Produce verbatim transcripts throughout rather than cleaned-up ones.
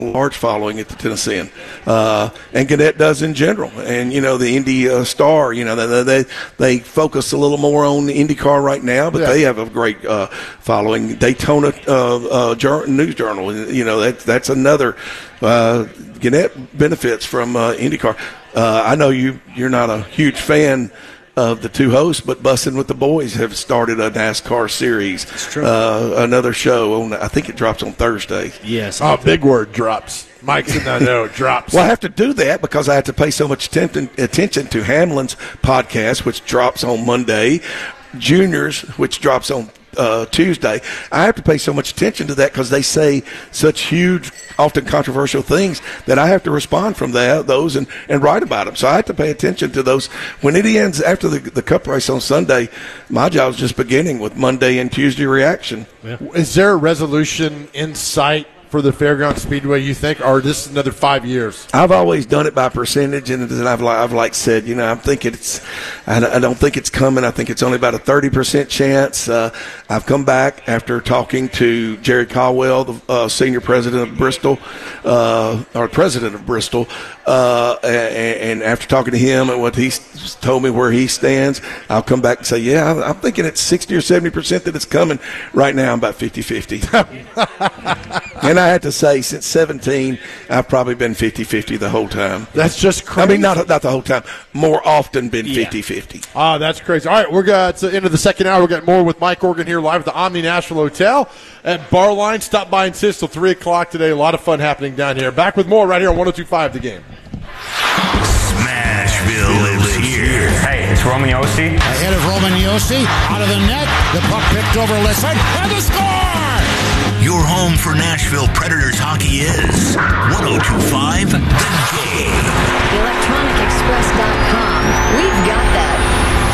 large following at the Tennessean, uh, and Gannett does in general. And, you know, the Indy uh, Star, you know, they, they they focus a little more on the IndyCar right now, but yeah. they have a great uh, following. Daytona uh, uh, Jour- News Journal, you know, that, that's another. Uh, Gannett benefits from uh, IndyCar. Uh, I know you, you're not a huge fan of the two hosts, but Bussin' with the Boys have started a NASCAR series. That's true. Uh, another show on, I think it drops on Thursday. Yes. Oh, big word, drops. Mike's in that no, drops. Well, I have to do that because I have to pay so much attention, attention to Hamlin's podcast, which drops on Monday, Junior's, which drops on uh, Tuesday. I have to pay so much attention to that because they say such huge, often controversial things that I have to respond from that, those and, and write about them. So I have to pay attention to those. When it ends after the, the Cup race on Sunday, my job is just beginning with Monday and Tuesday reaction. Yeah. Is there a resolution in sight for the Fairground Speedway, you think, or this is another five years? I've always done it by percentage, and I've, I've like said, you know, I'm thinking it's, I don't think it's coming. I think it's only about a thirty percent chance. Uh, I've come back after talking to Jerry Caldwell, the uh, senior president of Bristol, uh, or president of Bristol, uh, and, and after talking to him and what he's told me where he stands, I'll come back and say, yeah, I'm thinking it's sixty or seventy percent that it's coming. Right now, I'm about fifty-fifty. And I had to say, since seventeen, I've probably been fifty-fifty the whole time. That's just crazy. I mean, not not the whole time. More often been fifty-fifty. Ah, oh, that's crazy. All right, we're got to the end of the second hour. We'll get more with Mike Organ here live at the Omni Nashville Hotel at Barline. Stop by and sit till three o'clock today. A lot of fun happening down here. Back with more right here on one oh two point five The Game. Smashville lives here. Hey, it's Roman Yossi. Ahead of Roman Yossi. Out of the net. The puck picked over Listen. And the score! Your home for Nashville Predators hockey is one oh two point five The Game. the electronic express dot com. We've got that.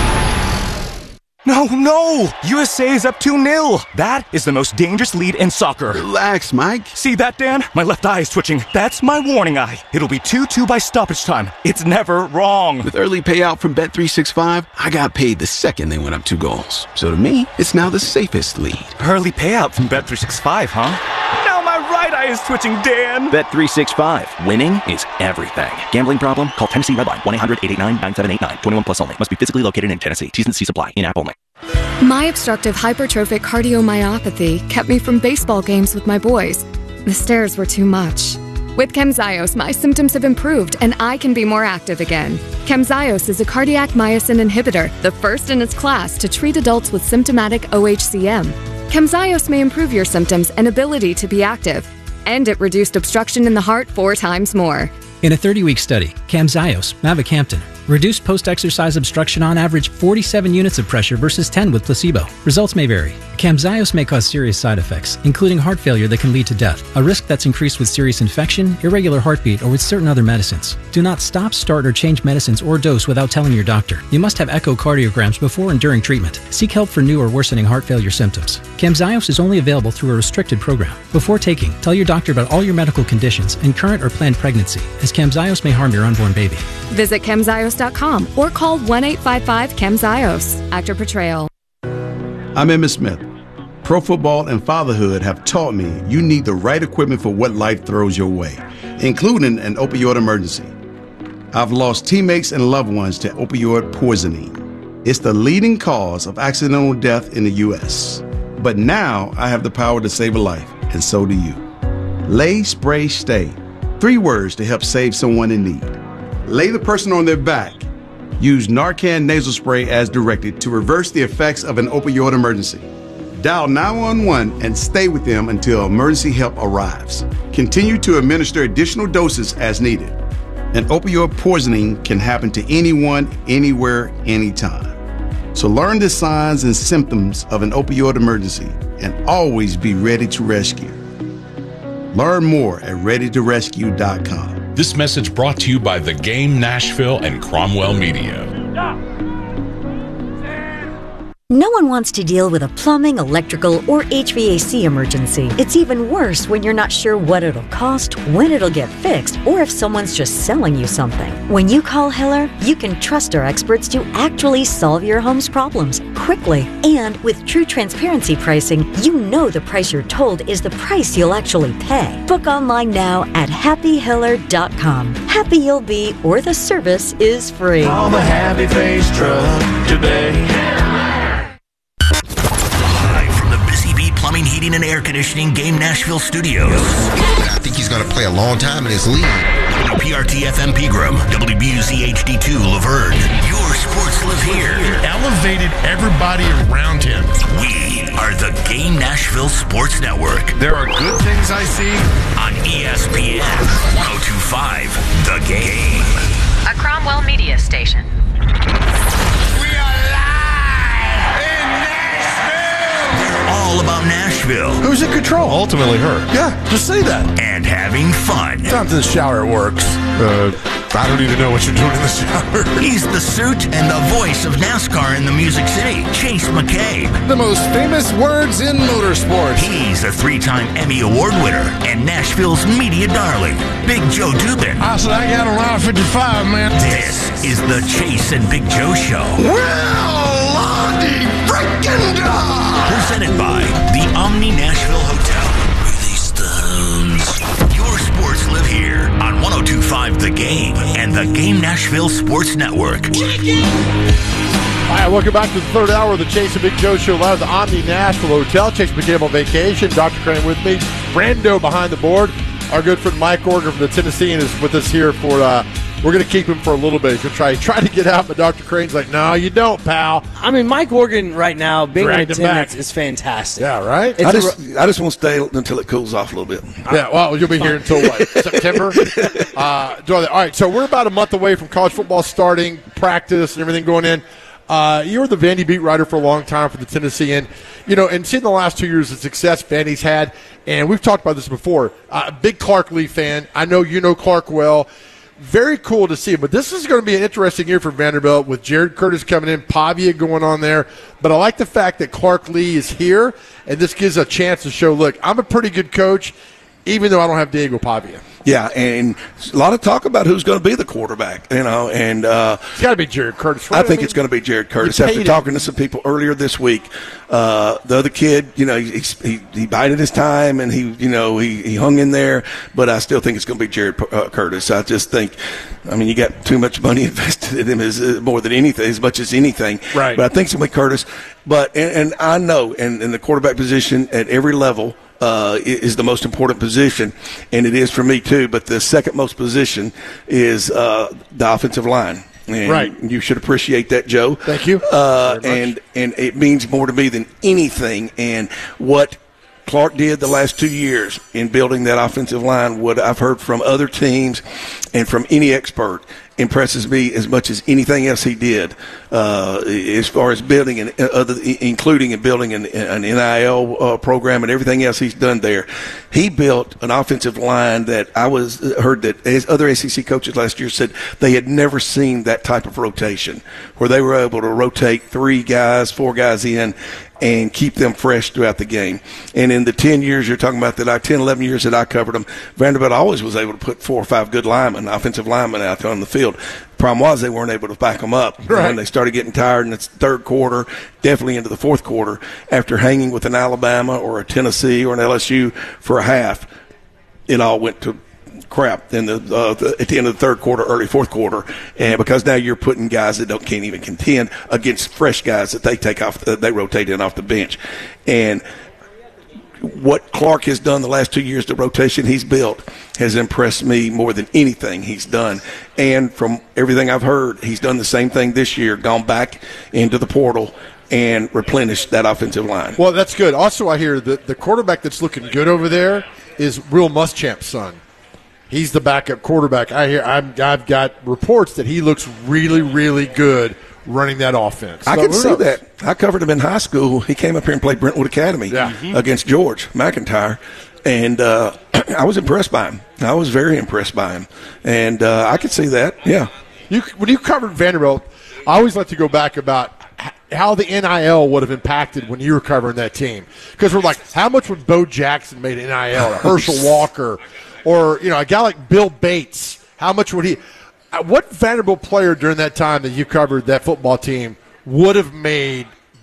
No, no! U S A is up two nil. That is the most dangerous lead in soccer. Relax, Mike. See that, Dan? My left eye is twitching. That's my warning eye. It'll be two two by stoppage time. It's never wrong. With early payout from Bet three sixty-five, I got paid the second they went up two goals. So to me, it's now the safest lead. Early payout from Bet three sixty-five, huh? Now my right eye is twitching, Dan. Bet three sixty-five. Winning is everything. Gambling problem? Call Tennessee Redline. one eight hundred eight eight nine nine seven eight nine. twenty-one plus only. Must be physically located in Tennessee. T's and C's apply. In-app only. My obstructive hypertrophic cardiomyopathy kept me from baseball games with my boys. The stairs were too much. With Camzyos, my symptoms have improved and I can be more active again. Camzyos is a cardiac myosin inhibitor, the first in its class to treat adults with symptomatic O H C M. Camzyos may improve your symptoms and ability to be active, and it reduced obstruction in the heart four times more. In a thirty-week study, Camzyos, mavacamten, reduced post-exercise obstruction on average forty-seven units of pressure versus ten with placebo. Results may vary. Camzyos may cause serious side effects, including heart failure that can lead to death, a risk that's increased with serious infection, irregular heartbeat, or with certain other medicines. Do not stop, start, or change medicines or dose without telling your doctor. You must have echocardiograms before and during treatment. Seek help for new or worsening heart failure symptoms. Camzyos is only available through a restricted program. Before taking, tell your doctor about all your medical conditions and current or planned pregnancy, as Camzyos may harm your unborn baby. Visit camzyos dot com or call one eight five five camzyos. Actor Portrayal. I'm Emmitt Smith. Pro football and fatherhood have taught me you need the right equipment for what life throws your way, including an opioid emergency. I've lost teammates and loved ones to opioid poisoning. It's the leading cause of accidental death in the U S. But now I have the power to save a life, and so do you. Lay, Spray, Stay. Three words to help save someone in need. Lay the person on their back. Use Narcan nasal spray as directed to reverse the effects of an opioid emergency. Dial nine one one and stay with them until emergency help arrives. Continue to administer additional doses as needed. An opioid poisoning can happen to anyone, anywhere, anytime. So learn the signs and symptoms of an opioid emergency and always be ready to rescue. Learn more at ready to rescue dot com. This message brought to you by The Game Nashville and Cromwell Media. No one wants to deal with a plumbing, electrical, or H V A C emergency. It's even worse when you're not sure what it'll cost, when it'll get fixed, or if someone's just selling you something. When you call Hiller, you can trust our experts to actually solve your home's problems quickly. And with true transparency pricing, you know the price you're told is the price you'll actually pay. Book online now at happy hiller dot com. Happy you'll be, or the service is free. Call the Happy Face Truck today. Live from the Busy Bee Plumbing, Heating, and Air Conditioning Game Nashville Studios. I think he's going to play a long time in this league. W P R T F M Pegram, W B U Z H D two Laverne. Your sports live here. Elevated everybody around him. We are the Game Nashville Sports Network. There are good things I see on E S P N one oh two point five The Game. A Cromwell media station. All about Nashville. Who's in control? Ultimately her. Yeah, just say that. And having fun. Sometimes in the shower it works. Uh, I don't even know what you're doing in the shower. He's the suit and the voice of NASCAR in the Music City, Chase McCabe. The most famous words in motorsports. He's a three-time Emmy Award winner and Nashville's media darling, Big Joe Dubin. I said I got around fifty-five, man. This is the Chase and Big Joe Show. Well, Lottie freaking God! Presented by the Omni Nashville Hotel. Release the hounds. Your sports live here on one oh two point five The Game and the Game Nashville Sports Network. All right, welcome back to the third hour of the Chase and Big Joe Show live at the Omni Nashville Hotel. Chase McCabe on vacation. Doctor Crane with me. Brando behind the board. Our good friend Mike Organ from the Tennessean is with us here for, uh, we're going to keep him for a little bit. He's going to try, try to get out, but Doctor Crane's like, no, you don't, pal. I mean, Mike Organ right now, being in Dragged him attendance back. is fantastic. Yeah, right? I It's just, a, I just want to stay until it cools off a little bit. Yeah, well, you'll be here until what, September? Uh, all right, so we're about a month away from college football starting, practice, and everything going in. Uh, you were the Vandy beat writer for a long time for the Tennessean. You know, and seeing the last two years of success Vandy's had, and we've talked about this before, uh, big Clark Lee fan. I know you know Clark well. Very cool to see. But this is going to be an interesting year for Vanderbilt with Jared Curtis coming in, Pavia going on there. But I like the fact that Clark Lee is here, and this gives a chance to show, look, I'm a pretty good coach, even though I don't have Diego Pavia. Yeah, and a lot of talk about who's going to be the quarterback, you know, and uh, it's got to be Jared Curtis. Right? I think I mean, it's going to be Jared Curtis. you After paid talking him. to some people earlier this week, uh, the other kid, you know, he, he he bided his time and he, you know, he, he hung in there. But I still think it's going to be Jared uh, Curtis. I just think, I mean, you got too much money invested in him as uh, more than anything, as much as anything. Right. But I think it's going to be Curtis. But and, and I know, in, in the quarterback position at every level. Uh, is the most important position, and it is for me too. But the second most position is uh, the offensive line. And right. You should appreciate that, Joe. Thank you. Uh, and and it means more to me than anything. And what Clark did the last two years in building that offensive line, what I've heard from other teams and from any expert, impresses me as much as anything else he did, uh, as far as building and other, including and building an, an N I L uh, program and everything else he's done there. He built an offensive line that I was heard that as other S E C coaches last year said they had never seen that type of rotation, where they were able to rotate three guys, four guys in, and keep them fresh throughout the game. And in the ten years you're talking about, that I ten, eleven years that I covered them, Vanderbilt always was able to put four or five good linemen, offensive linemen out there on the field. The problem was they weren't able to back them up. Right. When they started getting tired in the third quarter, definitely into the fourth quarter, after hanging with an Alabama or a Tennessee or an L S U for a half, it all went to crap in the, uh, the at the end of the third quarter, early fourth quarter, and because now you're putting guys that don't can't even contend against fresh guys that they take off, uh, they rotate in off the bench, and what Clark has done the last two years, the rotation he's built, has impressed me more than anything he's done. And from everything I've heard, he's done the same thing this year, gone back into the portal and replenished that offensive line. Well, that's good. Also, I hear that the quarterback that's looking good over there is Will Muschamp's son. He's the backup quarterback. I hear. I'm, I've got reports that he looks really, really good running that offense. I So, can who see knows? that. I covered him in high school. He came up here and played Brentwood Academy Yeah. against George McIntyre, and uh, I was impressed by him. I was very impressed by him, and uh, I could see that. Yeah. You, when you covered Vanderbilt, I always like to go back about h- how the N I L would have impacted when you were covering that team. Because we're like, how much would Bo Jackson made N I L, or Herschel Walker, or you know a guy like Bill Bates? How much would he? What Vanderbilt player during that time that you covered that football team would have made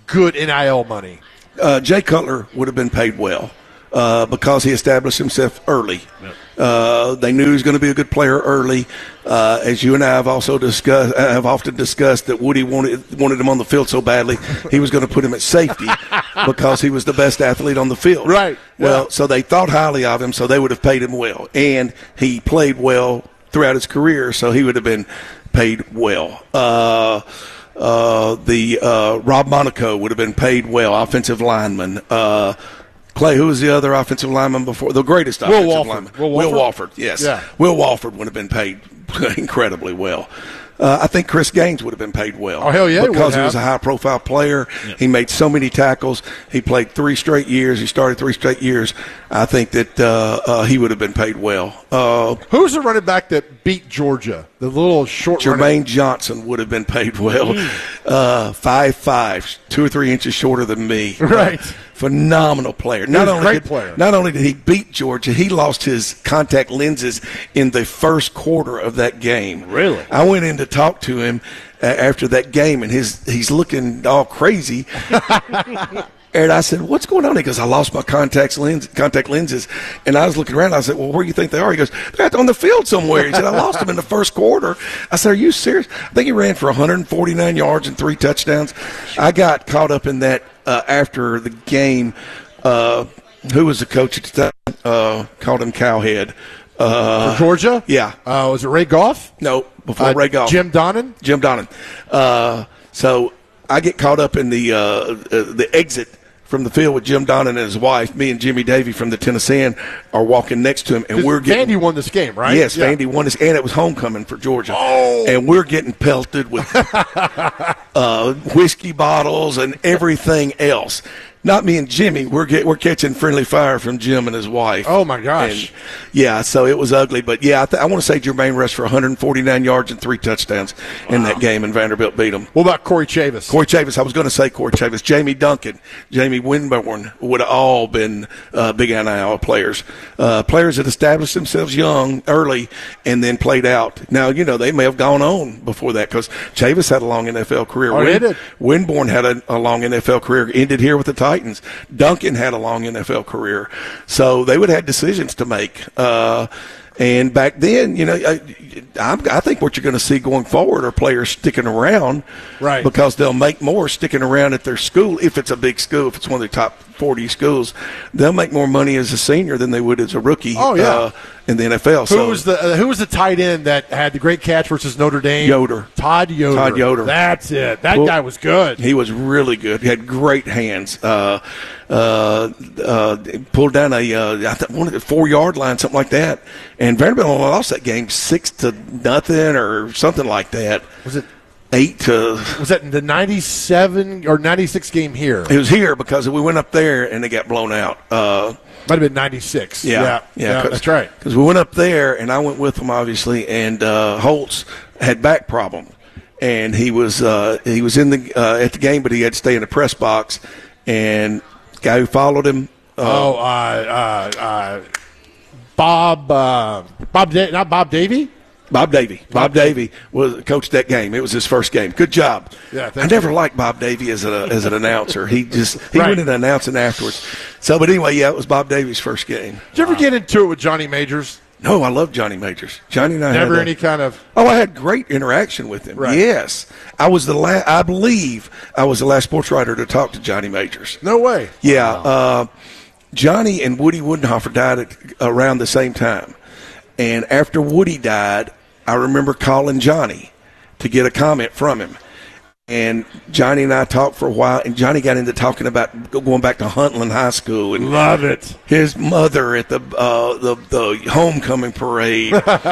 good N I L money? Uh, Jay Cutler would have been paid well uh, because he established himself early. Yep. Uh, they knew he was going to be a good player early. Uh, as you and I have also discussed, have often discussed, that Woody wanted wanted him on the field so badly, he was going to put him at safety because he was the best athlete on the field. Right. Well, yeah. so they thought highly of him, so they would have paid him well, and he played well throughout his career, so he would have been paid well. Uh, uh, the uh, Rob Monaco would have been paid well, offensive lineman. Uh, Clay, who was the other offensive lineman before? The greatest Will offensive Walford. lineman. Will Will Walford? Walford, yes. Yeah. Will Walford would have been paid incredibly well. Uh, I think Chris Gaines would have been paid well. Oh, hell yeah, he would because he have. was a high-profile player. Yeah. He made so many tackles. He played three straight years. He started three straight years. I think that uh, uh, he would have been paid well. Uh, Who's the running back that beat Georgia? The little short Jermaine running- Johnson would have been paid well. Mm. Uh, five five, two or three inches shorter than me. Right. Uh, phenomenal player. He Not was a only great did, player. Not only did he beat Georgia, he lost his contact lenses in the first quarter of that game. Really? I went in to talk to him uh, after that game, and his he's looking all crazy. And I said, "What's going on?" He goes, "I lost my contacts lens, contact lenses." And I was looking around. I said, "Well, where do you think they are?" He goes, "They're out on the field somewhere." He said, "I lost them in the first quarter." I said, "Are you serious?" I think he ran for one hundred forty-nine yards and three touchdowns. I got caught up in that uh, after the game. Uh, who was the coach at the time? Uh, called him Cowhead. Uh, For Georgia? Yeah. Uh, was it Ray Goff? No, before Uh, Ray Goff. Jim Donnan? Jim Donnan. Uh, so I get caught up in the uh, uh, the exit from the field with Jim Donnan and his wife. Me and Jimmy Davey from the Tennessean are walking next to him, and we're getting. Vandy won this game, right? Yes, Yeah. Vandy won this, and it was homecoming for Georgia. Oh. And we're getting pelted with uh, whiskey bottles and everything else. Not me and Jimmy. We're get, we're catching friendly fire from Jim and his wife. Oh, my gosh. And, yeah, so it was ugly. But, yeah, I, th- I want to say Jermaine rushed for one hundred forty-nine yards and three touchdowns in that game, and Vanderbilt beat them. What about Corey Chavis? Corey Chavis. I was going to say Corey Chavis. Jamie Duncan, Jamie Winborn would have all been uh, big N I L players. Uh, players that established themselves young, early, and then played out. Now, you know, they may have gone on before that because Chavis had a long N F L career. Oh, he did. Winborn had a, a long N F L career, ended here with the Titans. Duncan had a long N F L career. So they would have had decisions to make. Uh, and back then, you know, I, I, I think what you're going to see going forward are players sticking around. Right. Because they'll make more sticking around at their school. If it's a big school, if it's one of the top forty schools, they'll make more money as a senior than they would as a rookie. Oh, yeah. Uh, in the N F L. Who So was the uh, Who was the tight end that had the great catch versus Notre Dame? Yoder. Todd Yoder. Todd Yoder. That's it. That Well, guy was good. He was really good. He had great hands. Uh, uh, uh, pulled down a uh, I think one of the four yard line, something like that. And Vanderbilt only lost that game six to nothing or something like that. Was it eight to? Was that in the ninety-seven or ninety-six game here? It was here because we went up there and they got blown out. Uh, Might have been ninety-six. Yeah, yeah, yeah, yeah that's right. Because we went up there, and I went with them, obviously, and uh, Holtz had back problem, and he was uh, he was in the uh, at the game, but he had to stay in the press box, and the guy who followed him. Uh, oh, uh, uh, uh, Bob, uh, Bob, da- not Bob Davey. Bob Davey. Bob Davey was coached that game. It was his first game. Good job. Yeah, I never liked Bob Davey as a as an announcer. He just he Right. went into announcing afterwards. So, but anyway, yeah, it was Bob Davey's first game. Did you ever get into it with Johnny Majors? No, I love Johnny Majors. Johnny and I Never had a- any kind of. Oh, I had great interaction with him. Right. Yes, I was the last. I believe I was the last sports writer to talk to Johnny Majors. No way. Yeah, uh, Johnny and Woody Woodenhofer died at, around the same time, and after Woody died, I remember calling Johnny to get a comment from him. And Johnny and I talked for a while, and Johnny got into talking about going back to Huntland High School and Love it. his mother at the uh, the the homecoming parade,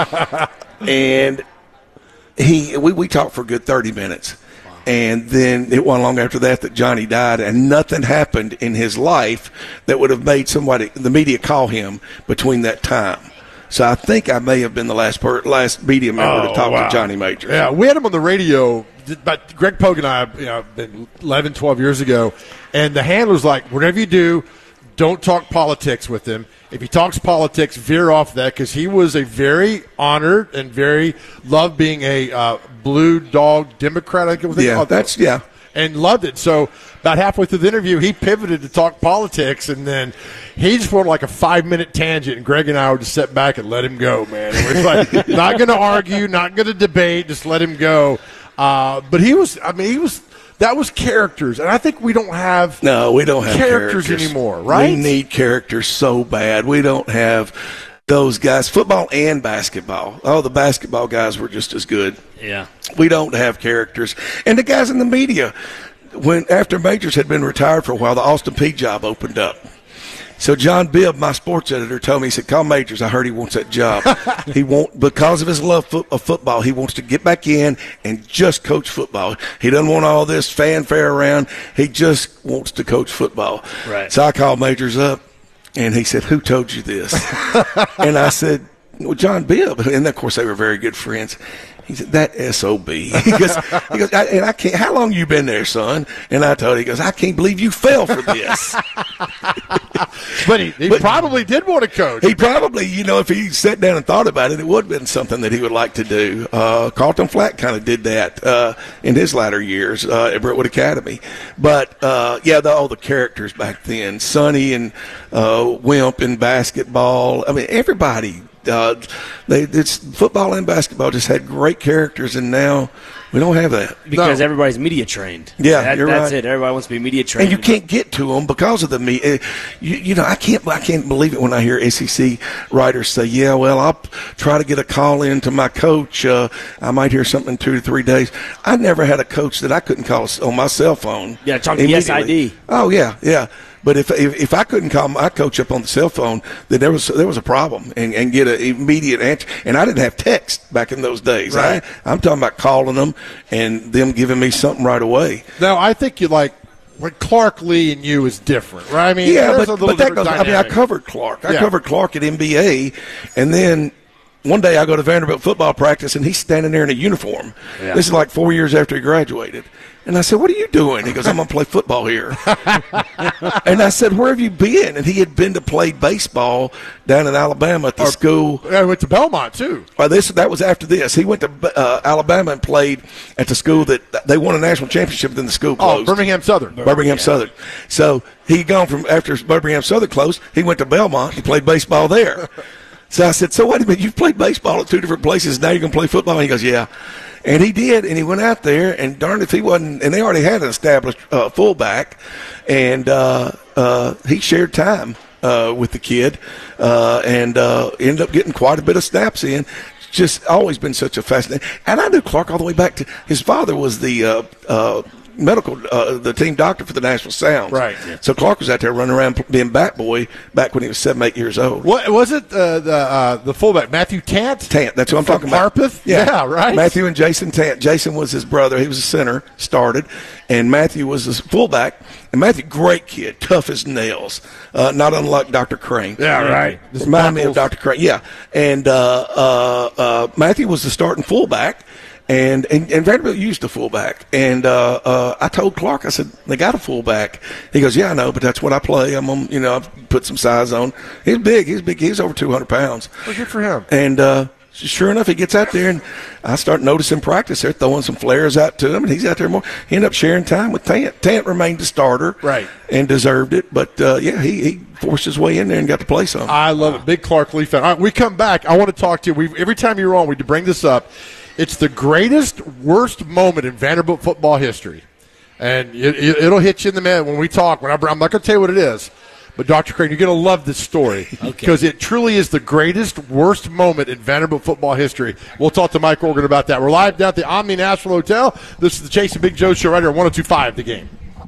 and he we, we talked for a good thirty minutes, and then it wasn't long after that that Johnny died, and nothing happened in his life that would have made somebody the media call him between that time. So I think I may have been the last per, last media member Oh, to talk wow. to Johnny Majors. Yeah, we had him on the radio. But Greg Pogue and I, you know, been eleven, twelve years ago, and the handler's like, whatever you do, don't talk politics with him. If he talks politics, veer off that, because he was a very honored and very loved being a uh, blue dog Democrat. I think it was Yeah, called. that's yeah. and loved it. So about halfway through the interview, he pivoted to talk politics, and then he just went like a five-minute tangent, and Greg and I would just sit back and let him go, man. It was like, not going to argue, not going to debate, just let him go. Uh, but he was, I mean, he was, that was characters, and I think we don't have no, we don't have characters, characters anymore, right? We need characters so bad. We don't have those guys, football and basketball. Oh, the basketball guys were just as good. Yeah. We don't have characters. And the guys in the media, when after Majors had been retired for a while, the Austin Peay job opened up. So John Bibb, my sports editor, told me, he said, call Majors. I heard he wants that job. He won't, because of his love of football, he wants to get back in and just coach football. He doesn't want all this fanfare around. He just wants to coach football. Right. So I called Majors up, and he said, who told you this? And I said, well, John Bibb. And, of course, they were very good friends. He said, that S O B. He goes, he goes I, and I can't, how long you been there, son? And I told him, he goes, I can't believe you fell for this. But he, he but probably did want to coach. He probably, you know, if he sat down and thought about it, it would have been something that he would like to do. Uh, Carlton Flack kind of did that uh, in his latter years uh, at Brentwood Academy. But, uh, yeah, the, all the characters back then, Sonny and uh, Wimp in basketball. I mean, everybody. Uh, they it's football and basketball just had great characters, and now we don't have that because no. everybody's media trained. Yeah, that, you're that's right. it. Everybody wants to be media trained, and you can't get to them because of the media. You, you know, I can't I can't believe it when I hear S E C writers say, "Yeah, well, I'll try to get a call in to my coach. Uh, I might hear something in two to three days." I never had a coach that I couldn't call on my cell phone. Yeah, talk to Yes I D. Oh yeah, yeah. But if, if if I couldn't call my coach up on the cell phone, then there was there was a problem, and, and get an immediate answer. And I didn't have text back in those days. Right. I, I'm talking about calling them and them giving me something right away. Now, I think you like when Clark Lee and you is different, right? I mean, yeah, but, but that goes. I mean, I covered Clark. I yeah. covered Clark at N B A, and then one day I go to Vanderbilt football practice, and he's standing there in a uniform. Yeah. This is like four years after he graduated. And I said, what are you doing? He goes, I'm going to play football here. And I said, where have you been? And he had been to play baseball down in Alabama at the or, school. I went to Belmont, too. Uh, this That was after this. He went to uh, Alabama and played at the school that they won a national championship, then the school closed. Oh, Birmingham Southern. Birmingham yeah. Southern. So he had gone from, after Birmingham Southern closed, he went to Belmont and played baseball there. So I said, so wait a minute, you've played baseball at two different places, now you're going to play football? And he goes, yeah. And he did, and he went out there, and darn if he wasn't, and they already had an established uh, fullback, and uh, uh, he shared time uh, with the kid uh, and uh, ended up getting quite a bit of snaps in. Just always been such a fascinating. And I knew Clark all the way back to his father was the uh, uh, medical, uh, the team doctor for the Nashville Sounds. Right. Yeah. So Clark was out there running around being bat boy back when he was seven, eight years old. What was it? Uh, the uh, the fullback Matthew Tant. Tant. That's what I'm From talking about. Harpeth. Yeah. yeah, right. Matthew and Jason Tant. Jason was his brother. He was a center. Started, and Matthew was his fullback. And Matthew, great kid, tough as nails. Uh, not unlike Doctor Crane. Yeah, right. Remind me of Doctor Crane. Yeah, and uh, uh, uh, Matthew was the starting fullback. And, and and Vanderbilt used a fullback. And uh, uh, I told Clark, I said, they got a fullback. He goes, yeah, I know, but that's what I play. I'm on, you know, I've put some size on. He's big. He's big. He's over two hundred pounds. Well, good for him. And uh, sure enough, he gets out there, and I start noticing practice. They're throwing some flares out to him, and he's out there more. He ended up sharing time with Tant. Tant remained the starter. Right. And deserved it. But, uh, yeah, he, he forced his way in there and got to play some. I love it. Big Clark Lee fan. All right, we come back. I want to talk to you. We Every time you're on, we bring this up. It's the greatest, worst moment in Vanderbilt football history. And it, it, it'll hit you in the head when we talk. When I, I'm not going to tell you what it is. But, Doctor Crane, you're going to love this story. Because okay. it truly is the greatest, worst moment in Vanderbilt football history. We'll talk to Mike Organ about that. We're live down at the Omni Nashville Hotel. This is the Chase and Big Joe Show right here on one oh two point five The Game.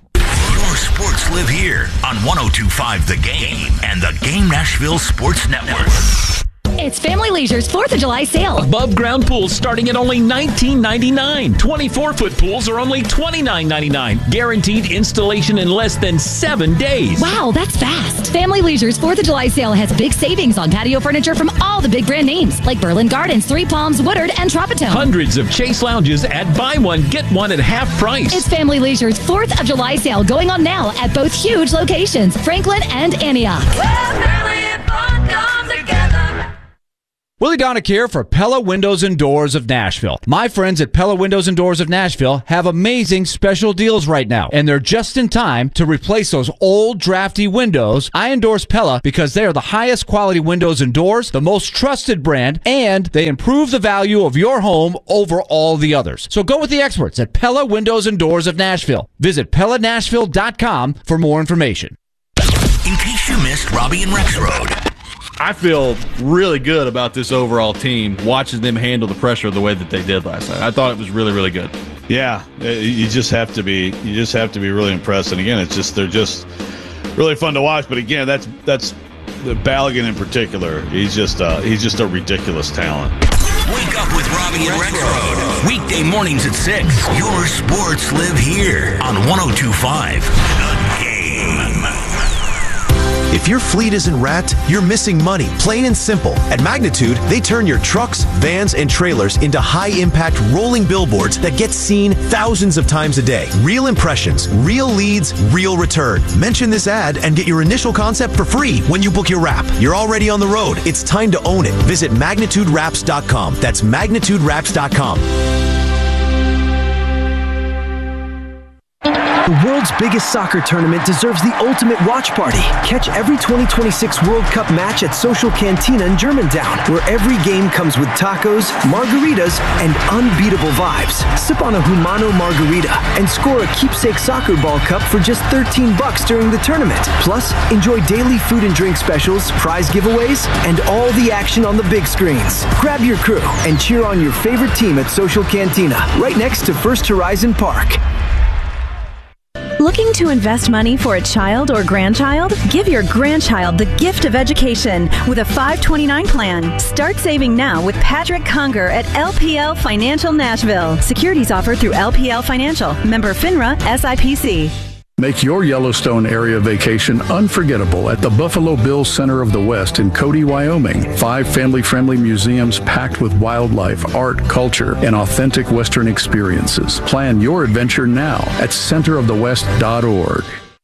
Your sports live here on one oh two point five The Game and the Game Nashville Sports Network. It's Family Leisure's fourth of July sale. Above ground pools starting at only nineteen ninety-nine dollars. twenty-four foot pools are only twenty-nine ninety-nine. Guaranteed installation in less than seven days. Wow, that's fast. Family Leisure's fourth of July sale has big savings on patio furniture from all the big brand names like Berlin Gardens, Three Palms, Woodard, and Tropitone. Hundreds of Chase lounges at buy one, get one at half price. It's Family Leisure's fourth of July sale going on now at both huge locations, Franklin and Antioch. Well, family and fun come together. Willie Donick here for Pella Windows and Doors of Nashville. My friends at Pella Windows and Doors of Nashville have amazing special deals right now, and they're just in time to replace those old drafty windows. I endorse Pella because they are the highest quality windows and doors, the most trusted brand, and they improve the value of your home over all the others. So go with the experts at Pella Windows and Doors of Nashville. Visit Pella Nashville dot com for more information. In case you missed Robbie and Rexroad. I feel really good about this overall team, watching them handle the pressure the way that they did last night. I thought it was really, really good. Yeah, you just have to be you just have to be really impressed. And again, it's just they're just really fun to watch. But again, that's that's the Balogun in particular. He's just uh, he's just a ridiculous talent. Wake up with Robbie and Rexroad. Weekday mornings at six. Your sports live here on one oh two point five The Game. If your fleet isn't wrapped, you're missing money, plain and simple. At Magnitude, they turn your trucks, vans, and trailers into high-impact rolling billboards that get seen thousands of times a day. Real impressions, real leads, real return. Mention this ad and get your initial concept for free when you book your wrap. You're already on the road. It's time to own it. Visit magnitude wraps dot com. That's magnitude wraps dot com. The world's biggest soccer tournament deserves the ultimate watch party. Catch every twenty twenty-six World Cup match at Social Cantina in Germantown, where every game comes with tacos, margaritas, and unbeatable vibes. Sip on a Humano margarita and score a keepsake soccer ball cup for just thirteen bucks during the tournament. Plus, enjoy daily food and drink specials, prize giveaways, and all the action on the big screens. Grab your crew and cheer on your favorite team at Social Cantina, right next to First Horizon Park. Looking to invest money for a child or grandchild? Give your grandchild the gift of education with a five twenty-nine plan. Start saving now with Patrick Conger at L P L Financial Nashville. Securities offered through L P L Financial. Member FINRA S I P C. Make your Yellowstone area vacation unforgettable at the Buffalo Bills Center of the West in Cody, Wyoming. Five family-friendly museums packed with wildlife, art, culture, and authentic Western experiences. Plan your adventure now at center of the west dot org.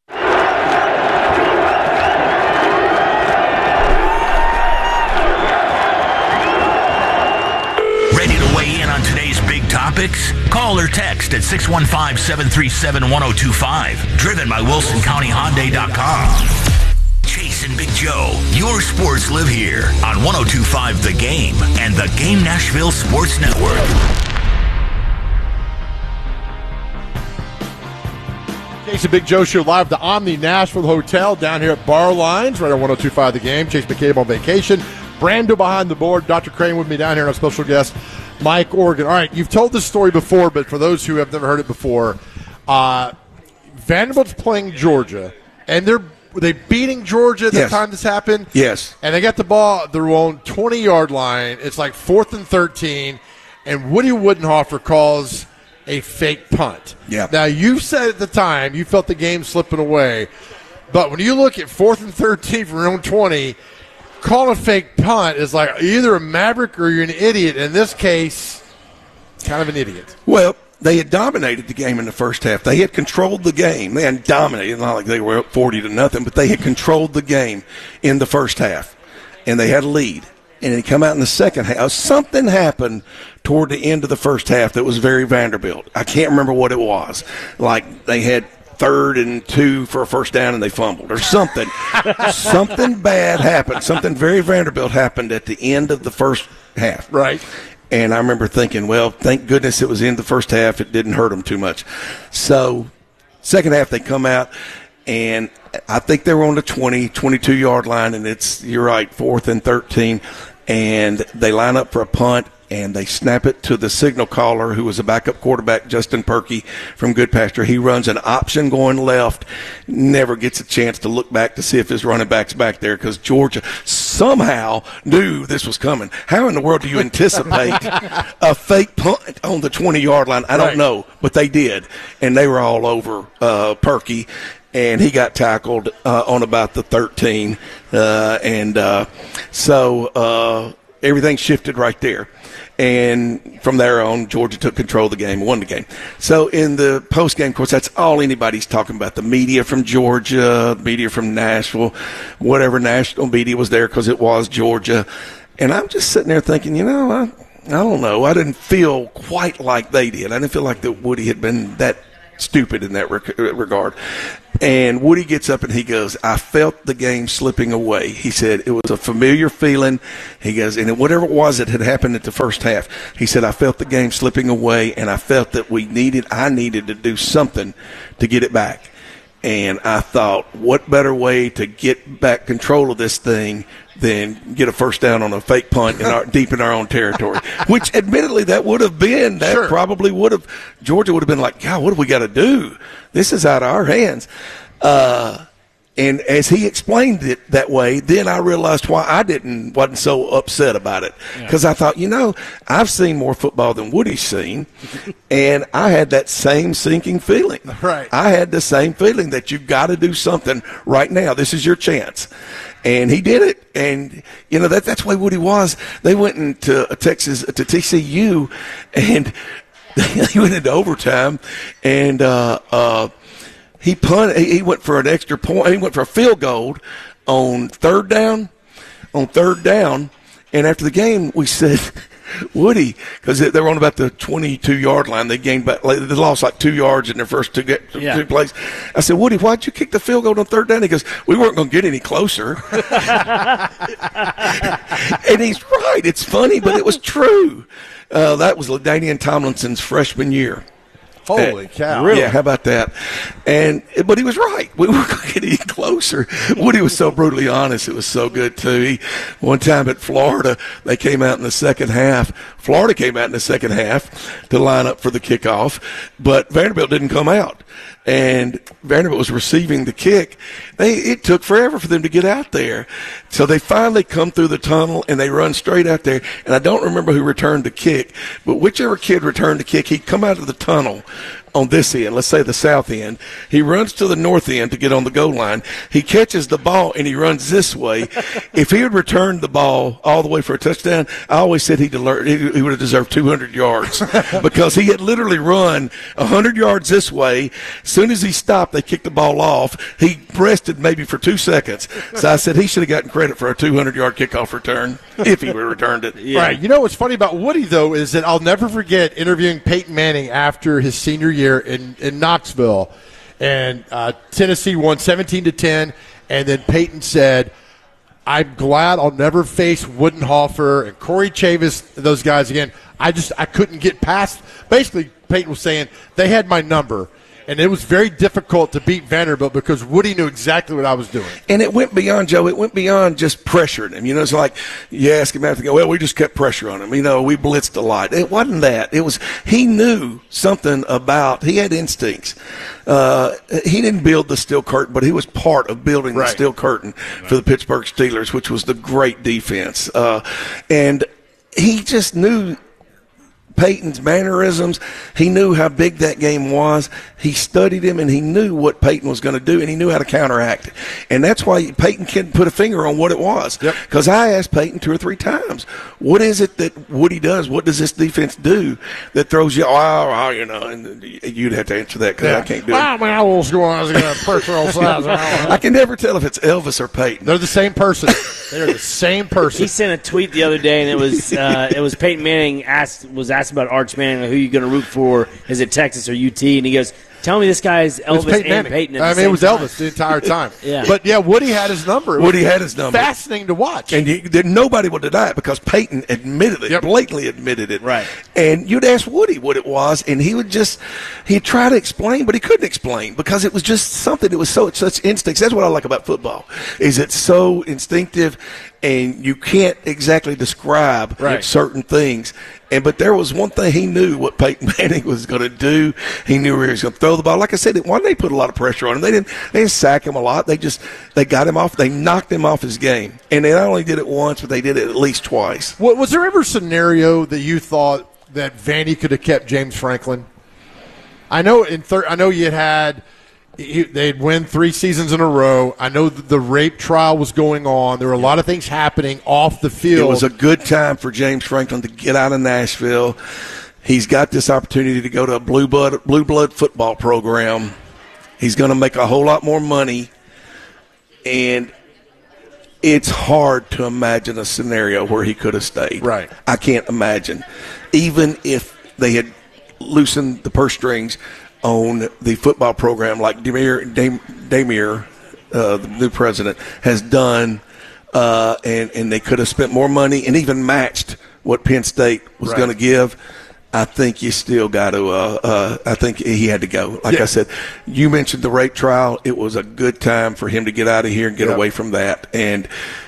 Ready to weigh in on today's big topics? Call or text at six one five, seven three seven, one oh two five. Driven by Wilson County Hyundai dot com. Chase and Big Joe, your sports live here on one oh two point five The Game and the Game Nashville Sports Network. Chase and Big Joe Show live at the Omni Nashville Hotel down here at Bar Lines, right on one oh two point five The Game. Chase McCabe on vacation. Brando behind the board. Doctor Crane with me down here, and our special guest, Mike Organ. All right, you've told this story before, but for those who have never heard it before, uh, Vanderbilt's playing Georgia, and they're they beating Georgia at the Yes. time this happened. Yes. And they got the ball at their own twenty-yard line. It's like fourth and thirteen, and Woody Woodenhofer calls a fake punt. Yeah. Now, you said at the time you felt the game slipping away, but when you look at fourth and thirteen from your own twenty, calling a fake punt is like you're either a maverick or you're an idiot. In this case, kind of an idiot. Well, they had dominated the game in the first half. They had controlled the game. They hadn't dominated, not like they were up forty to nothing, but they had controlled the game in the first half, and they had a lead. And they come out in the second half. Something happened toward the end of the first half that was very Vanderbilt. I can't remember what it was. Like they had third and two for a first down and they fumbled or something. Something bad happened. Something very Vanderbilt happened at the end of the first half. Right. And I remember thinking, well, thank goodness it was in the first half. It didn't hurt them too much. So second half they come out, and I think they were on the twenty, twenty-two-yard line, and it's, you're right, fourth and thirteen. And they line up for a punt, and they snap it to the signal caller, who was a backup quarterback, Justin Perkey from Goodpasture. He runs an option going left, never gets a chance to look back to see if his running back's back there because Georgia somehow knew this was coming. How in the world do you anticipate a fake punt on the twenty-yard line? I don't Right. know, but they did, and they were all over uh, Perkey. And he got tackled uh, on about the thirteen, uh, and uh, so uh, everything shifted right there. And from there on, Georgia took control of the game and won the game. So in the post-game, of course, that's all anybody's talking about. The media from Georgia, the media from Nashville, whatever national media was there because it was Georgia. And I'm just sitting there thinking, you know, I, I don't know. I didn't feel quite like they did. I didn't feel like that Woody had been that stupid in that rec- regard. And Woody gets up and he goes, I felt the game slipping away. He said it was a familiar feeling. He goes, and whatever it was that had happened at the first half, he said, I felt the game slipping away, and I felt that we needed, I needed to do something to get it back. And I thought, what better way to get back control of this thing than get a first down on a fake punt in our, deep in our own territory? Which, admittedly, that would have been, that Sure. probably would have, Georgia would have been like, God, what have we got to do? This is out of our hands. Uh, and as he explained it that way, then I realized why I didn't wasn't so upset about it. Because I thought, you know, I've seen more football than Woody's seen, and I had that same sinking feeling. Right. I had the same feeling that you've got to do something right now. This is your chance. And he did it. And, you know, that that's why Woody was. They went into Texas, to T C U, and he went into overtime, and uh, uh, he punted. He went for an extra point. He went for a field goal on third down, on third down. And after the game, we said, Woody, because they were on about the twenty-two-yard line. They gained back. They lost like two yards in their first two, Yeah. two plays. I said, Woody, why'd you kick the field goal on third down? He goes, we weren't going to get any closer. And he's right. It's funny, but it was true. Uh, that was LaDainian Tomlinson's freshman year. Holy cow. Yeah, how about that? And but he was right. We weren't going to get any closer. Woody was so brutally honest. It was so good, too. He, one time at Florida, they came out in the second half. Florida came out in the second half to line up for the kickoff, but Vanderbilt didn't come out. And Vanderbilt was receiving the kick. They It took forever for them to get out there. So they finally come through the tunnel, and they run straight out there. And I don't remember who returned the kick, but whichever kid returned the kick, he'd come out of the tunnel on this end, let's say the south end. He runs to the north end to get on the goal line. He catches the ball, and he runs this way. If he had returned the ball all the way for a touchdown, I always said he'd alert, he would have deserved two hundred yards because he had literally run one hundred yards this way. As soon as he stopped, they kicked the ball off. He rested maybe for two seconds. So I said he should have gotten credit for a two hundred-yard kickoff return if he would have returned it. Yeah. Right. You know what's funny about Woody, though, is that I'll never forget interviewing Peyton Manning after his senior year in, in Knoxville. And uh, Tennessee won seventeen to ten. And then Peyton said, I'm glad I'll never face Woodenhofer and Corey Chavis, those guys again. I just I couldn't get past. Basically, Peyton was saying they had my number. And it was very difficult to beat Vanderbilt because Woody knew exactly what I was doing. And it went beyond, Joe, it went beyond just pressuring him. You know, it's like you ask him after, well, we just kept pressure on him. You know, we blitzed a lot. It wasn't that. It was, he knew something about, he had instincts. Uh, he didn't build the steel curtain, but he was part of building Right. the steel curtain right. for the Pittsburgh Steelers, which was the great defense. Uh, and he just knew Peyton's mannerisms. He knew how big that game was. He studied him, and he knew what Peyton was going to do, and he knew how to counteract it. And that's why Peyton couldn't put a finger on what it was. Because yep. I asked Peyton two or three times, what is it that Woody does? What does this defense do that throws you, oh, oh you know, and you'd have to answer that because yeah. I can't do well, it. I mean, I was going, I was going to personal size. I can never tell if it's Elvis or Peyton. They're the same person. They're the same person. He sent a tweet the other day, and it was uh, it was Peyton Manning asked was asked about Arch Manning, who you going to root for? Is it Texas or U T? And he goes, "Tell me this guy's Elvis Peyton and Manning. Peyton." At I the mean, same it was time. Elvis the entire time. yeah, but yeah, Woody had his number. It Woody had his number. Fascinating to watch, and you, then nobody would deny it because Peyton admitted it, yep. blatantly admitted it. Right. And you'd ask Woody what it was, and he would just he'd try to explain, but he couldn't explain because it was just something. It was so such instincts. That's what I like about football. Is it's so instinctive. And you can't exactly describe right. certain things. And but there was one thing he knew what Peyton Manning was going to do. He knew where he was going to throw the ball. Like I said, one they put a lot of pressure on him. They didn't they didn't sack him a lot. They just they got him off. They knocked him off his game. And they not only did it once, but they did it at least twice. What, was there ever a scenario that you thought that Vandy could have kept James Franklin? I know in thir- I know you had had. They'd win three seasons in a row. I know the rape trial was going on. There were a lot of things happening off the field. It was a good time for James Franklin to get out of Nashville. He's got this opportunity to go to a blue blood, blue blood football program. He's going to make a whole lot more money. And it's hard to imagine a scenario where he could have stayed. Right. I can't imagine. Even if they had loosened the purse strings on the football program like Demir, Dam, Damir, uh, the new president, has done, uh, and, and they could have spent more money and even matched what Penn State was Right. going to give, I think you still got to uh, uh, – I think he had to go. Like Yeah. I said, you mentioned the rape trial. It was a good time for him to get out of here and get Yep. away from that. And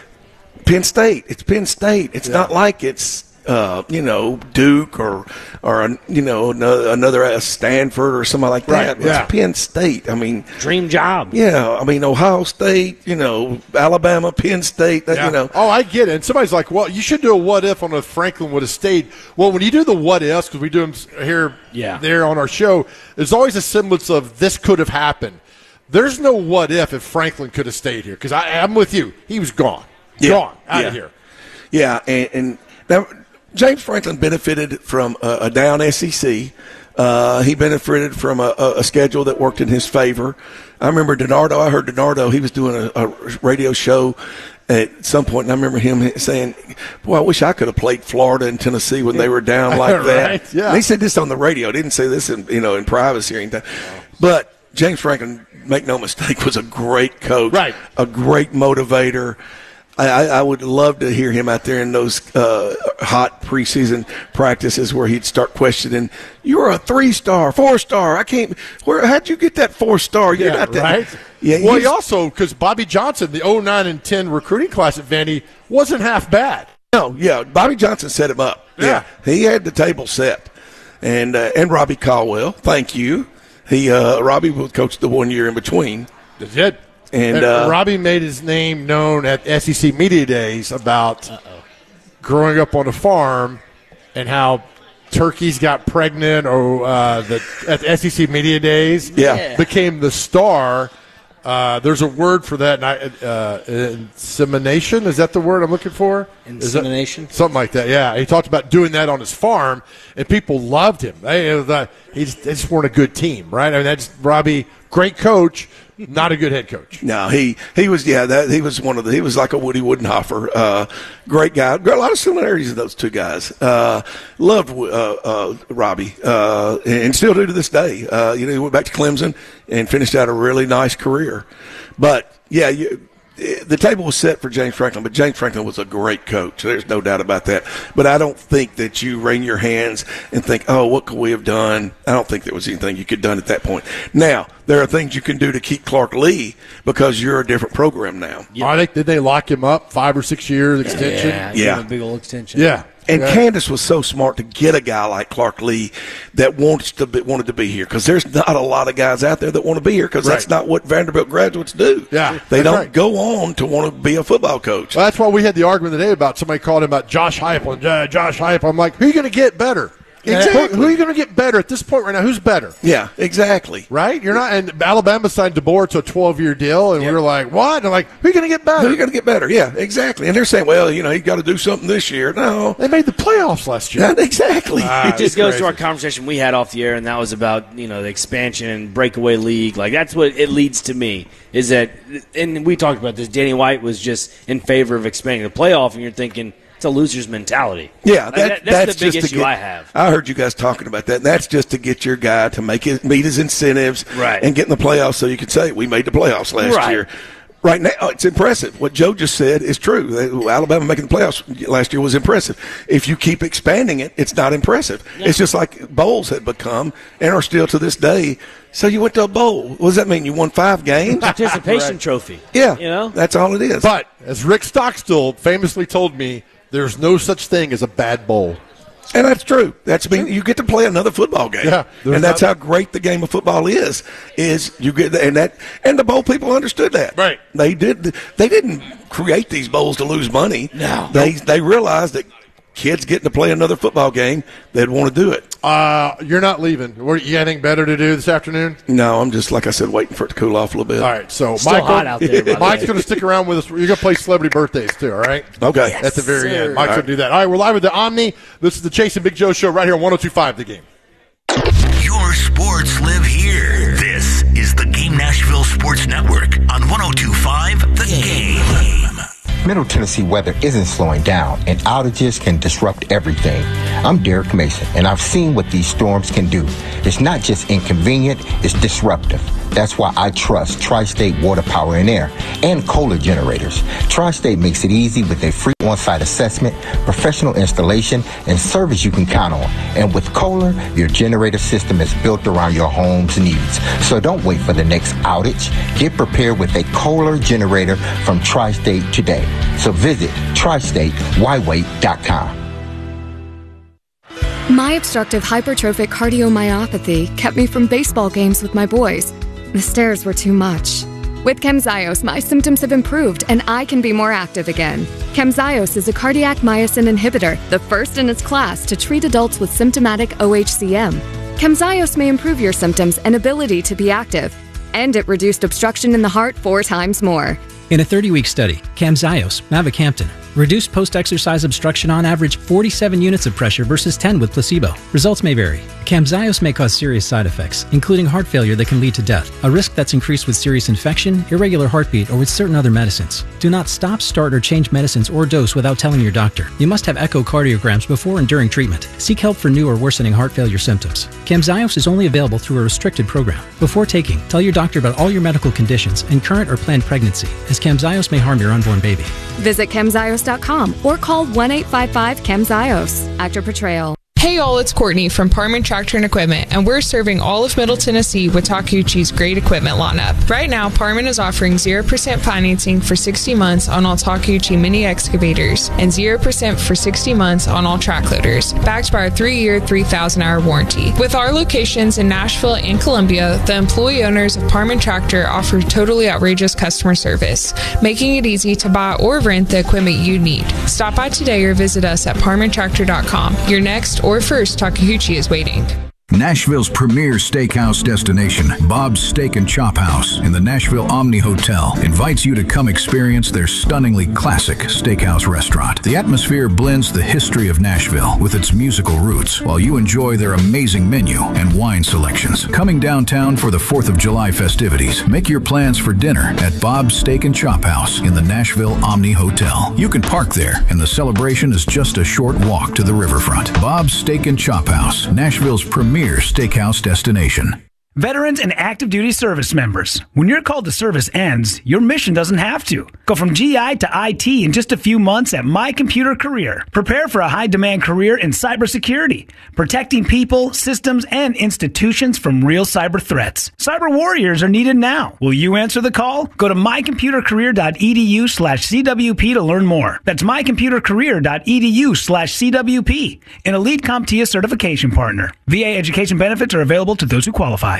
Penn State, it's Penn State. It's Yeah. not like it's – Uh, you know, Duke or, or you know, another, another uh, Stanford or something like Right, that. It's yeah. Penn State. I mean, Dream job. yeah. I mean, Ohio State. You know, Alabama, Penn State. That, Yeah. You know, Oh, I get it. And somebody's like, well, you should do a what if on if Franklin would have stayed. Well, when you do the what ifs, because we do them here, Yeah. there on our show, there's always a semblance of this could have happened. There's no what if if Franklin could have stayed here, because I'm with you. He was gone. Yeah. Gone. Out Yeah. of here. Yeah, and, and now James Franklin benefited from a, a down S E C. Uh, he benefited from a, a, a schedule that worked in his favor. I remember DiNardo. I heard DiNardo. He was doing a, a radio show at some point, and I remember him saying, "Boy, I wish I could have played Florida and Tennessee when they were down like that." Right, yeah. And he said this on the radio. Didn't say this in you know in privacy or anything. But James Franklin, make no mistake, was a great coach, Right. a great motivator. I, I I would love to hear him out there in those uh, hot preseason practices where he'd start questioning, "You're a three-star, four-star. I can't. Where? How'd you get that four-star? You're Yeah, not that." right? Yeah. Well, he he's- also, because Bobby Johnson, the oh nine and ten recruiting class at Vandy, wasn't half bad. No, yeah. Bobby Johnson set him up. Yeah. He had the table set, and uh, and Robbie Caldwell. Thank you. He uh, Robbie was coached the one year in between. They did. And, And uh, Robbie made his name known at S E C Media Days about growing up on a farm and how turkeys got pregnant, or uh, the, at the S E C Media Days Yeah. became the star. Uh, there's a word for that. And I, uh, insemination, is that the word I'm looking for? Is that- Insemination? something like that, yeah. He talked about doing that on his farm, and people loved him. They, uh, the, he just, they just weren't a good team, right? I mean, that's Robbie, great coach, not a good head coach. No, he he was yeah that he was one of the he was like a Woody Woodenhofer, uh, great guy. Got a lot of similarities in those two guys. Uh, loved uh, uh, Robbie uh, and still do to this day. Uh, you know, he went back to Clemson and finished out a really nice career. But yeah, you, the table was set for James Franklin, but James Franklin was a great coach. There's no doubt about that. But I don't think that you wring your hands and think, oh, what could we have done? I don't think there was anything you could have done at that point. Now, there are things you can do to keep Clark Lee because you're a different program now. Are they, did they lock him up five or six years extension? Yeah, Yeah. a big old extension. Yeah. And Yeah. Candace was so smart to get a guy like Clark Lee that wants to be, wanted to be here, because there's not a lot of guys out there that want to be here, because that's Right. not what Vanderbilt graduates do. Yeah, they that's don't right. go on to want to be a football coach. Well, that's why we had the argument today about somebody called him about Josh Heupel. And uh, Josh Heupel, I'm like, who are you going to get better? Exactly. Who, who are you going to get better at this point right now? Who's better? Yeah, exactly. Right? You're not. And Alabama signed DeBoer to a twelve-year deal, and we were like, what? And I'm like, who are you going to get better? Who are you going to get better? Yeah, exactly. And they're saying, well, you know, you got to do something this year. No, They made the playoffs last year. not exactly. Ah, It just it's goes crazy. to our conversation we had off the air, and that was about you know the expansion and breakaway league. Like that's what it leads to me is that, and we talked about this. Danny White was just in favor of expanding the playoff, and you're thinking it's a loser's mentality. Yeah, Like, that, that- that's, that's the big just issue to get, I have. I heard you guys talking about that. And that's just to get your guy to make it meet his incentives, Right. and get in the playoffs, so you can say we made the playoffs last Right. year. Right now, it's impressive. What Joe just said is true. Alabama making the playoffs last year was impressive. If you keep expanding it, it's not impressive. Yeah. It's just like bowls had become and are still to this day. So you went to a bowl. What does that mean? You won five games? Participation Right. trophy. Yeah, You know? that's all it is. But as Rick Stockstill famously told me, there's no such thing as a bad bowl. And that's true. That's mean you get to play another football game. Yeah, there's and that's not- how great the game of football is. Is you get and that and the bowl people understood that. Right. They did. They didn't create these bowls to lose money. No. They they realized that kids getting to play another football game, they'd want to do it. Uh, you're not leaving. What, you got anything better to do this afternoon? No, I'm just like I said, waiting for it to cool off a little bit. All right, so Still Michael, hot out there, by the Mike's way. going to stick around with us. You're going to play celebrity birthdays too, all right? Okay. At the very sir. end. Mike's All going to do that. All right, we're live with the Omni. This is the Chase and Big Joe show right here on one oh two point five The Game. Your sports live here. This is the Game Nashville Sports Network on one oh two point five The Game. Middle Tennessee weather isn't slowing down, and outages can disrupt everything. I'm Derek Mason, and I've seen what these storms can do. It's not just inconvenient, it's disruptive. That's why I trust Tri-State Water, Power, and Air and Kohler generators. Tri-State makes it easy with a free on-site assessment, professional installation, and service you can count on. And with Kohler, your generator system is built around your home's needs. So don't wait for the next outage. Get prepared with a Kohler generator from Tri-State today. So visit tri state y wait dot com. My obstructive hypertrophic cardiomyopathy kept me from baseball games with my boys. The stairs were too much. With Camzyos, my symptoms have improved and I can be more active again. Camzyos is a cardiac myosin inhibitor, the first in its class to treat adults with symptomatic O H C M. Camzyos may improve your symptoms and ability to be active, and it reduced obstruction in the heart four times more. In a thirty-week study, Camzyos, mavacamten, reduced post-exercise obstruction on average forty-seven units of pressure versus ten with placebo. Results may vary. Camzyos may cause serious side effects, including heart failure that can lead to death, a risk that's increased with serious infection, irregular heartbeat, or with certain other medicines. Do not stop, start, or change medicines or dose without telling your doctor. You must have echocardiograms before and during treatment. Seek help for new or worsening heart failure symptoms. Camzyos is only available through a restricted program. Before taking, tell your doctor about all your medical conditions and current or planned pregnancy, as Camzyos may harm your unborn baby. Visit camzyos dot com or call one eight five five camzyos. Actor Portrayal. Hey y'all, it's Courtney from Parman Tractor and Equipment, and we're serving all of Middle Tennessee with Takeuchi's great equipment lineup. Right now, Parman is offering zero percent financing for sixty months on all Takeuchi mini excavators and zero percent for sixty months on all track loaders, backed by our three-year, three thousand hour warranty. With our locations in Nashville and Columbia, the employee owners of Parman Tractor offer totally outrageous customer service, making it easy to buy or rent the equipment you need. Stop by today or visit us at parman tractor dot com. Your next or first Takeuchi is waiting. Nashville's premier steakhouse destination, Bob's Steak and Chop House in the Nashville Omni Hotel, invites you to come experience their stunningly classic steakhouse restaurant. The atmosphere blends the history of Nashville with its musical roots, while you enjoy their amazing menu and wine selections. Coming downtown for the fourth of July festivities, make your plans for dinner at Bob's Steak and Chop House in the Nashville Omni Hotel. You can park there, and the celebration is just a short walk to the riverfront. Bob's Steak and Chop House, Nashville's premier steakhouse destination. Veterans and active duty service members, when your call to service ends, your mission doesn't have to. Go from G I to I T in just a few months at My Computer Career. Prepare for a high-demand career in cybersecurity, protecting people, systems, and institutions from real cyber threats. Cyber warriors are needed now. Will you answer the call? Go to my computer career dot e d u slash c w p to learn more. That's my computer career dot e d u slash c w p, an Elite CompTIA certification partner. V A education benefits are available to those who qualify.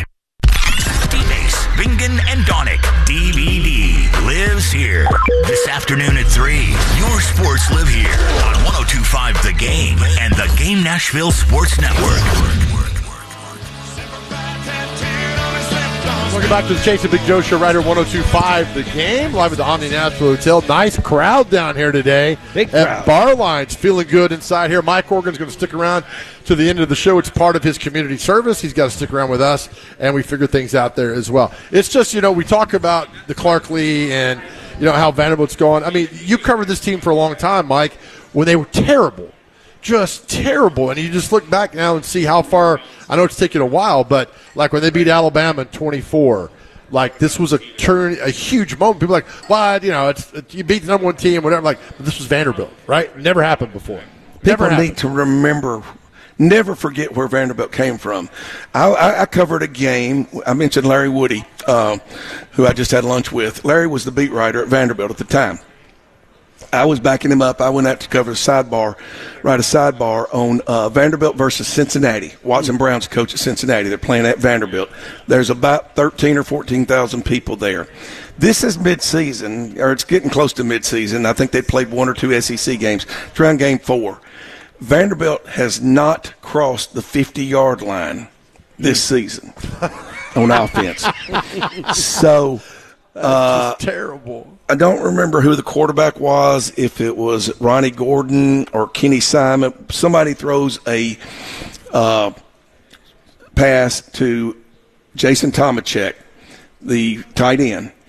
Bingen and Donick, D V D, lives here. This afternoon at three, your sports live here on one oh two point five The Game and the Game Nashville Sports Network. Welcome back to the Chase and Big Joe Show right here, one oh two point five The Game, live at the Omni Nashville Hotel. Nice crowd down here today. Big crowd. At Barline's, feeling good inside here. Mike Organ's going to stick around to the end of the show. It's part of his community service. He's got to stick around with us, and we figure things out there as well. It's just, you know, we talk about the Clark Lee and, you know, how Vanderbilt's going. I mean, you covered this team for a long time, Mike, when they were terrible. Just terrible. And you just look back now and see how far. I know it's taken a while, but like when they beat Alabama in twenty-four, like this was a turn, a huge moment. People are like, why, well, you know, it's, it, you beat the number one team, whatever. Like, this was Vanderbilt, right? Never happened before. Never People happened. need to remember, never forget where Vanderbilt came from. I, I, I covered a game. I mentioned Larry Woody, uh, who I just had lunch with. Larry was the beat writer at Vanderbilt at the time. I was backing him up. I went out to cover the sidebar, write a sidebar on uh, Vanderbilt versus Cincinnati. Watson Brown's coach at Cincinnati. They're playing at Vanderbilt. There's about thirteen or fourteen thousand people there. This is midseason, or it's getting close to midseason. I think they played one or two S E C games. It's around game four. Vanderbilt has not crossed the fifty-yard line this season on offense. So uh, That's terrible. I don't remember who the quarterback was, if it was Ronnie Gordon or Kenny Simon. Somebody throws a uh, pass to Jason Tomachek, the tight end,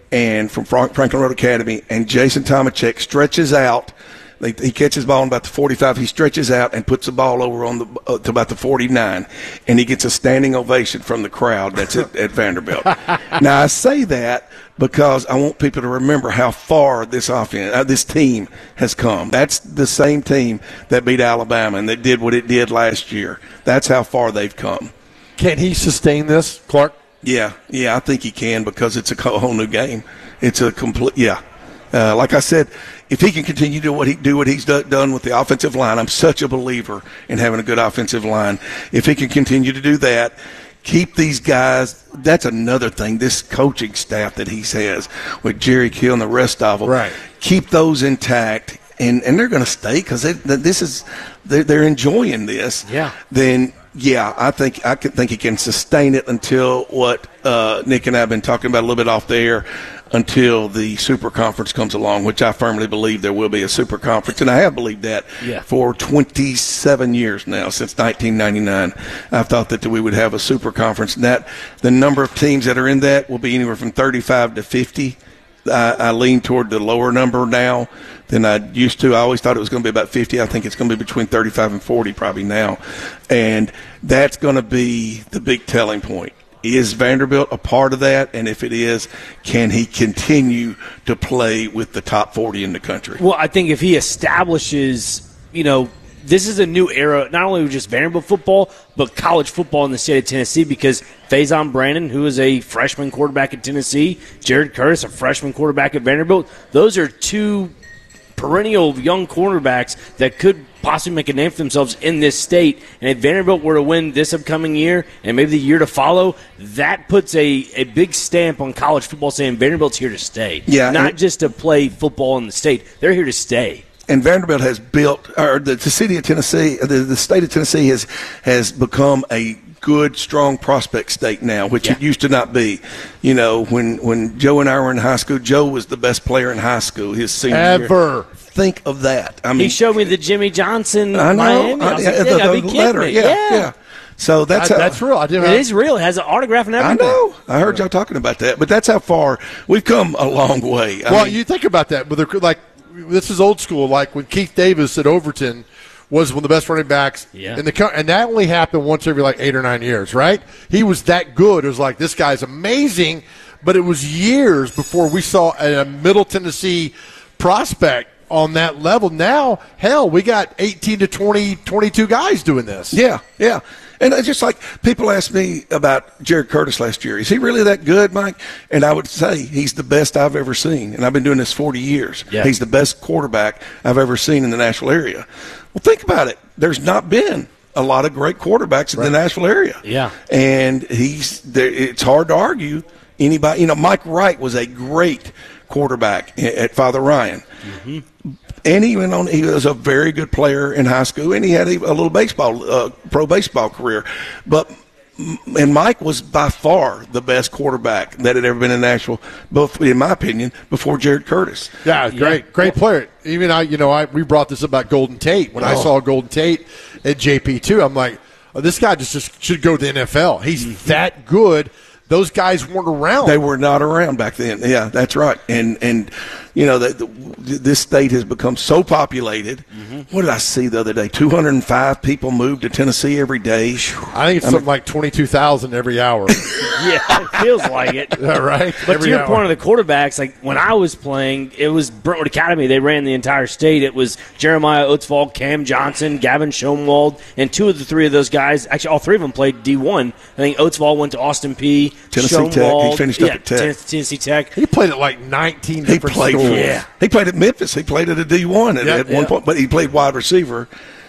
and from Frank, Franklin Road Academy, and Jason Tomachek stretches out. They, he catches the ball in about the forty-five. He stretches out and puts the ball over on the uh, to about the forty-nine, and he gets a standing ovation from the crowd that's at, at Vanderbilt. Now, I say that because I want people to remember how far this offense, uh, this team has come. That's the same team that beat Alabama and that did what it did last year. That's how far they've come. Can he sustain this, Clark? Yeah, yeah, I think he can because it's a whole new game. It's a complete, yeah. Uh, like I said, if he can continue to do what he do what he's do, done with the offensive line, I'm such a believer in having a good offensive line. If he can continue to do that, keep these guys. That's another thing. This coaching staff that he has with Jerry Kill and the rest of them, right? Keep those intact, and, and they're going to stay because this is they're, they're enjoying this. Yeah. Then. Yeah, I think I could think he can sustain it until what uh, Nick and I have been talking about a little bit off the air, until the Super Conference comes along, which I firmly believe there will be a Super Conference, and I have believed that yeah. for twenty-seven years now, since nineteen ninety-nine. I've thought that we would have a Super Conference, and that the number of teams that are in that will be anywhere from thirty-five to fifty. I, I lean toward the lower number now than I used to. I always thought it was going to be about fifty. I think it's going to be between thirty-five and forty probably now. And that's going to be the big telling point. Is Vanderbilt a part of that? And if it is, can he continue to play with the top forty in the country? Well, I think if he establishes, you know, this is a new era, not only with just Vanderbilt football, but college football in the state of Tennessee, because Faison Brandon, who is a freshman quarterback at Tennessee, Jared Curtis, a freshman quarterback at Vanderbilt, those are two perennial young quarterbacks that could possibly make a name for themselves in this state. And if Vanderbilt were to win this upcoming year and maybe the year to follow, that puts a, a big stamp on college football saying Vanderbilt's here to stay. Yeah, Not and- just to play football in the state. They're here to stay. And Vanderbilt has built, or the, the city of Tennessee, the, the state of Tennessee has has become a good, strong prospect state now, which Yeah. it used to not be. You know, when, when Joe and I were in high school, Joe was the best player in high school his senior Ever. year. Think of that. I mean, He showed me the Jimmy Johnson I know. Miami. I was I- like, the- "You gotta the be kidding letter, me." yeah, Yeah. yeah. So that's That- how, that's real. I didn't It know. is real. It has an autograph and I everything. know. I heard y'all talking about that, but that's how far we've come a long way. I Well, mean, you think about that, but they're like this is old school. Like when Keith Davis at Overton was one of the best running backs Yeah. in the country, and that only happened once every like eight or nine years, right? He was that good. It was like this guy's amazing, but it was years before we saw a Middle Tennessee prospect on that level. Now, hell, we got eighteen to twenty, twenty-two guys doing this. Yeah, yeah. And it's just like people asked me about Jared Curtis last year. Is he really that good, Mike? And I would say he's the best I've ever seen. And I've been doing this forty years. Yeah. He's the best quarterback I've ever seen in the Nashville area. Well, think about it. There's not been a lot of great quarterbacks in the Nashville area. Yeah. And he's there, it's hard to argue anybody. You know, Mike Wright was a great quarterback at Father Ryan. Mm-hmm. And he went on. He was a very good player in high school, and he had a, a little baseball, uh, pro baseball career. But and Mike was by far the best quarterback that had ever been in Nashville, both in my opinion, before Jared Curtis. Yeah, great, great player. Even I, you know, I we brought this about Golden Tate when I Oh. saw Golden Tate at J P two. I'm like, oh, this guy just, just should go to the N F L. He's that good. Those guys weren't around. They were not around back then. Yeah, that's right. And and you know the, the, this state has become so populated. Mm-hmm. What did I see the other day? two hundred five people moved to Tennessee every day. I think it's I mean- something like twenty-two thousand every hour. Yeah, it feels like it. Yeah, right? But Every to your hour. point of the quarterbacks, like when I was playing, it was Brentwood Academy. They ran the entire state. It was Jeremiah Oatsfall, Cam Johnson, Gavin Schoenwald, and two of the three of those guys, actually all three of them played D one. I think Oatsfall went to Austin P Tennessee Tech. He Schoenwald- finished up yeah, at Tech. Ten- Tennessee Tech. He played at like nineteen He different played. schools. For, Yeah. He played at Memphis. He played at a D one at, Yeah, at one yeah. point, but he played wide receiver.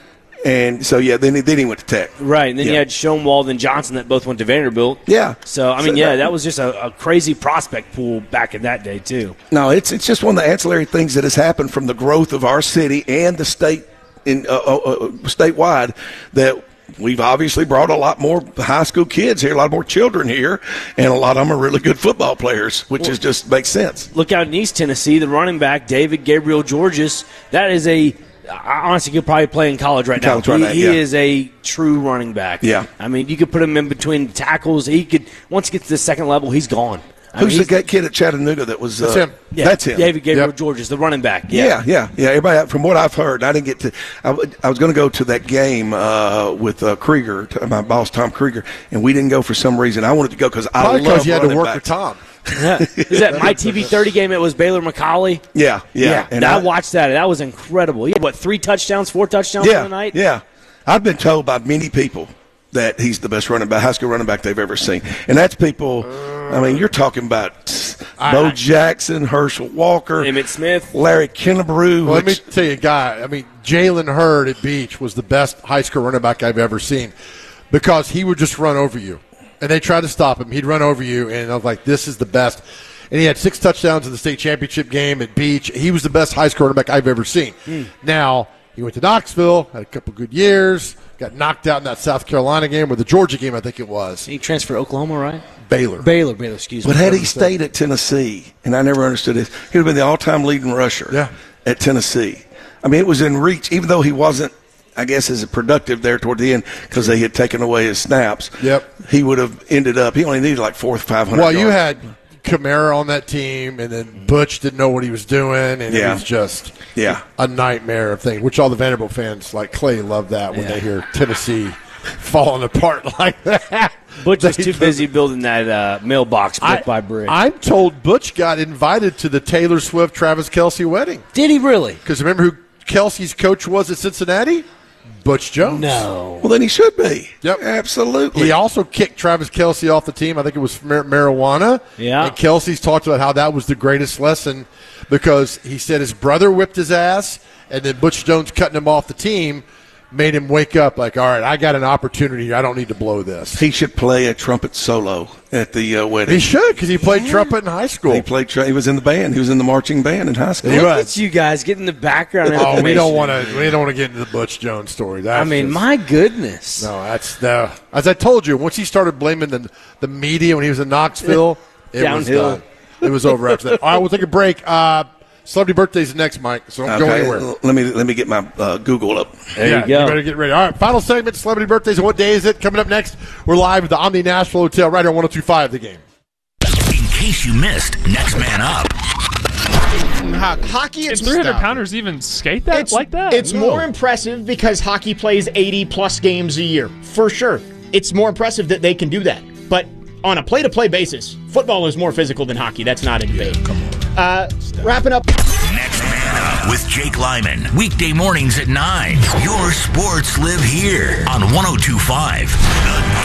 And so yeah, then he, then he went to Tech. Right, and then you Yeah. had Schoenwald and Johnson that both went to Vanderbilt. Yeah. So, I mean, So yeah, that- that was just a, a crazy prospect pool back in that day, too. No, it's it's just one of the ancillary things that has happened from the growth of our city and the state in uh, uh, uh, statewide that. We've obviously brought a lot more high school kids here, a lot more children here, and a lot of them are really good football players, which is just makes sense. Look out in East Tennessee, the running back, David Gabriel Georges. That is a, I honestly could probably play in college right College now. right he now, he yeah. is a true running back. Yeah. I mean, you could put him in between tackles. He could, once he gets to the second level, he's gone. I Who's mean, the kid at Chattanooga that was? That's uh, him. Yeah, That's him. David Gabriel Yep. George is the running back. Yeah, Yeah, yeah, yeah. Everybody, from what I've heard, I didn't get to. I, w- I was going to go to that game uh, with uh, Krieger, t- my boss Tom Krieger, and we didn't go for some reason. I wanted to go because I Probably love because you had to running work backs. with Tom. Yeah. Is that my T V thirty game? It was Baylor McCauley. Yeah, yeah. Yeah, And I, I- watched that. That was incredible. He had, what, three touchdowns, four touchdowns Yeah, on the night? yeah. I've been told by many people that he's the best running back, high school running back they've ever seen, and that's people. I mean, you're talking about Bo I- Jackson, Herschel Walker, Emmitt Smith, Larry Kennebrew. Well, let me which- tell you, a guy. I mean, Jalen Hurd at Beach was the best high school running back I've ever seen because he would just run over you, and they tried to stop him. He'd run over you, and I was like, "This is the best." And he had six touchdowns in the state championship game at Beach. He was the best high school running back I've ever seen. Mm. Now he went to Knoxville, had a couple good years, got knocked out in that South Carolina game or the Georgia game, I think it was. He transferred to Oklahoma, right? Baylor. Baylor, Baylor. Excuse me. But had he stayed at Tennessee, and I never understood this, he would have been the all-time leading rusher Yeah. at Tennessee. I mean, it was in reach, even though he wasn't, I guess, as productive there toward the end because they had taken away his snaps. Yep. He would have ended up, he only needed like four or five hundred Well, you yards. had Kamara on that team, and then Butch didn't know what he was doing, and Yeah. it was just Yeah. a nightmare of thing, which all the Vanderbilt fans like Clay love that when Yeah. they hear Tennessee falling apart like that. Butch was They too just- busy building that uh, mailbox brick by brick. I'm told Butch got invited to the Taylor Swift Travis Kelce wedding. Did he really? Because remember who Kelsey's coach was at Cincinnati? Butch Jones. No. Well, then he should be. Yep. Absolutely. He also kicked Travis Kelce off the team. I think it was mar- marijuana. Yeah. And Kelsey's talked about how that was the greatest lesson because he said his brother whipped his ass, and then Butch Jones cutting him off the team made him wake up like, all right, I got an opportunity here. I don't need to blow this. He should play a trumpet solo at the uh, wedding. He should because he played trumpet in high school. He played. Tr- he was in the band. He was in the marching band in high school. He Look was. at you guys getting the background. Oh, we don't information. want to. We don't want to get into the Butch Jones story. That's I mean, just- my goodness. no, that's no. As I told you, once he started blaming the the media when he was in Knoxville, it was Downhill. done. It was over after that. All right, we'll take a break. Uh, celebrity birthdays next, Mike. So don't go Okay, anywhere. let me let me get my uh, Google up. There yeah, you go. better get ready. All right, final segment, celebrity birthdays. And what day is it? Coming up next, we're live at the Omni Nashville Hotel right here on one oh two point five The Game. In case you missed, next man up. Hockey, it's Can three hundred pounders even skate that It's, like that? It's more impressive because hockey plays eighty plus games a year, for sure. It's more impressive that they can do that. But on a play-to-play basis, football is more physical than hockey. That's not a debate. Yeah, come on. Uh, wrapping up. Next man up with Jake Lyman. Weekday mornings at nine. Your sports live here on one oh two point five The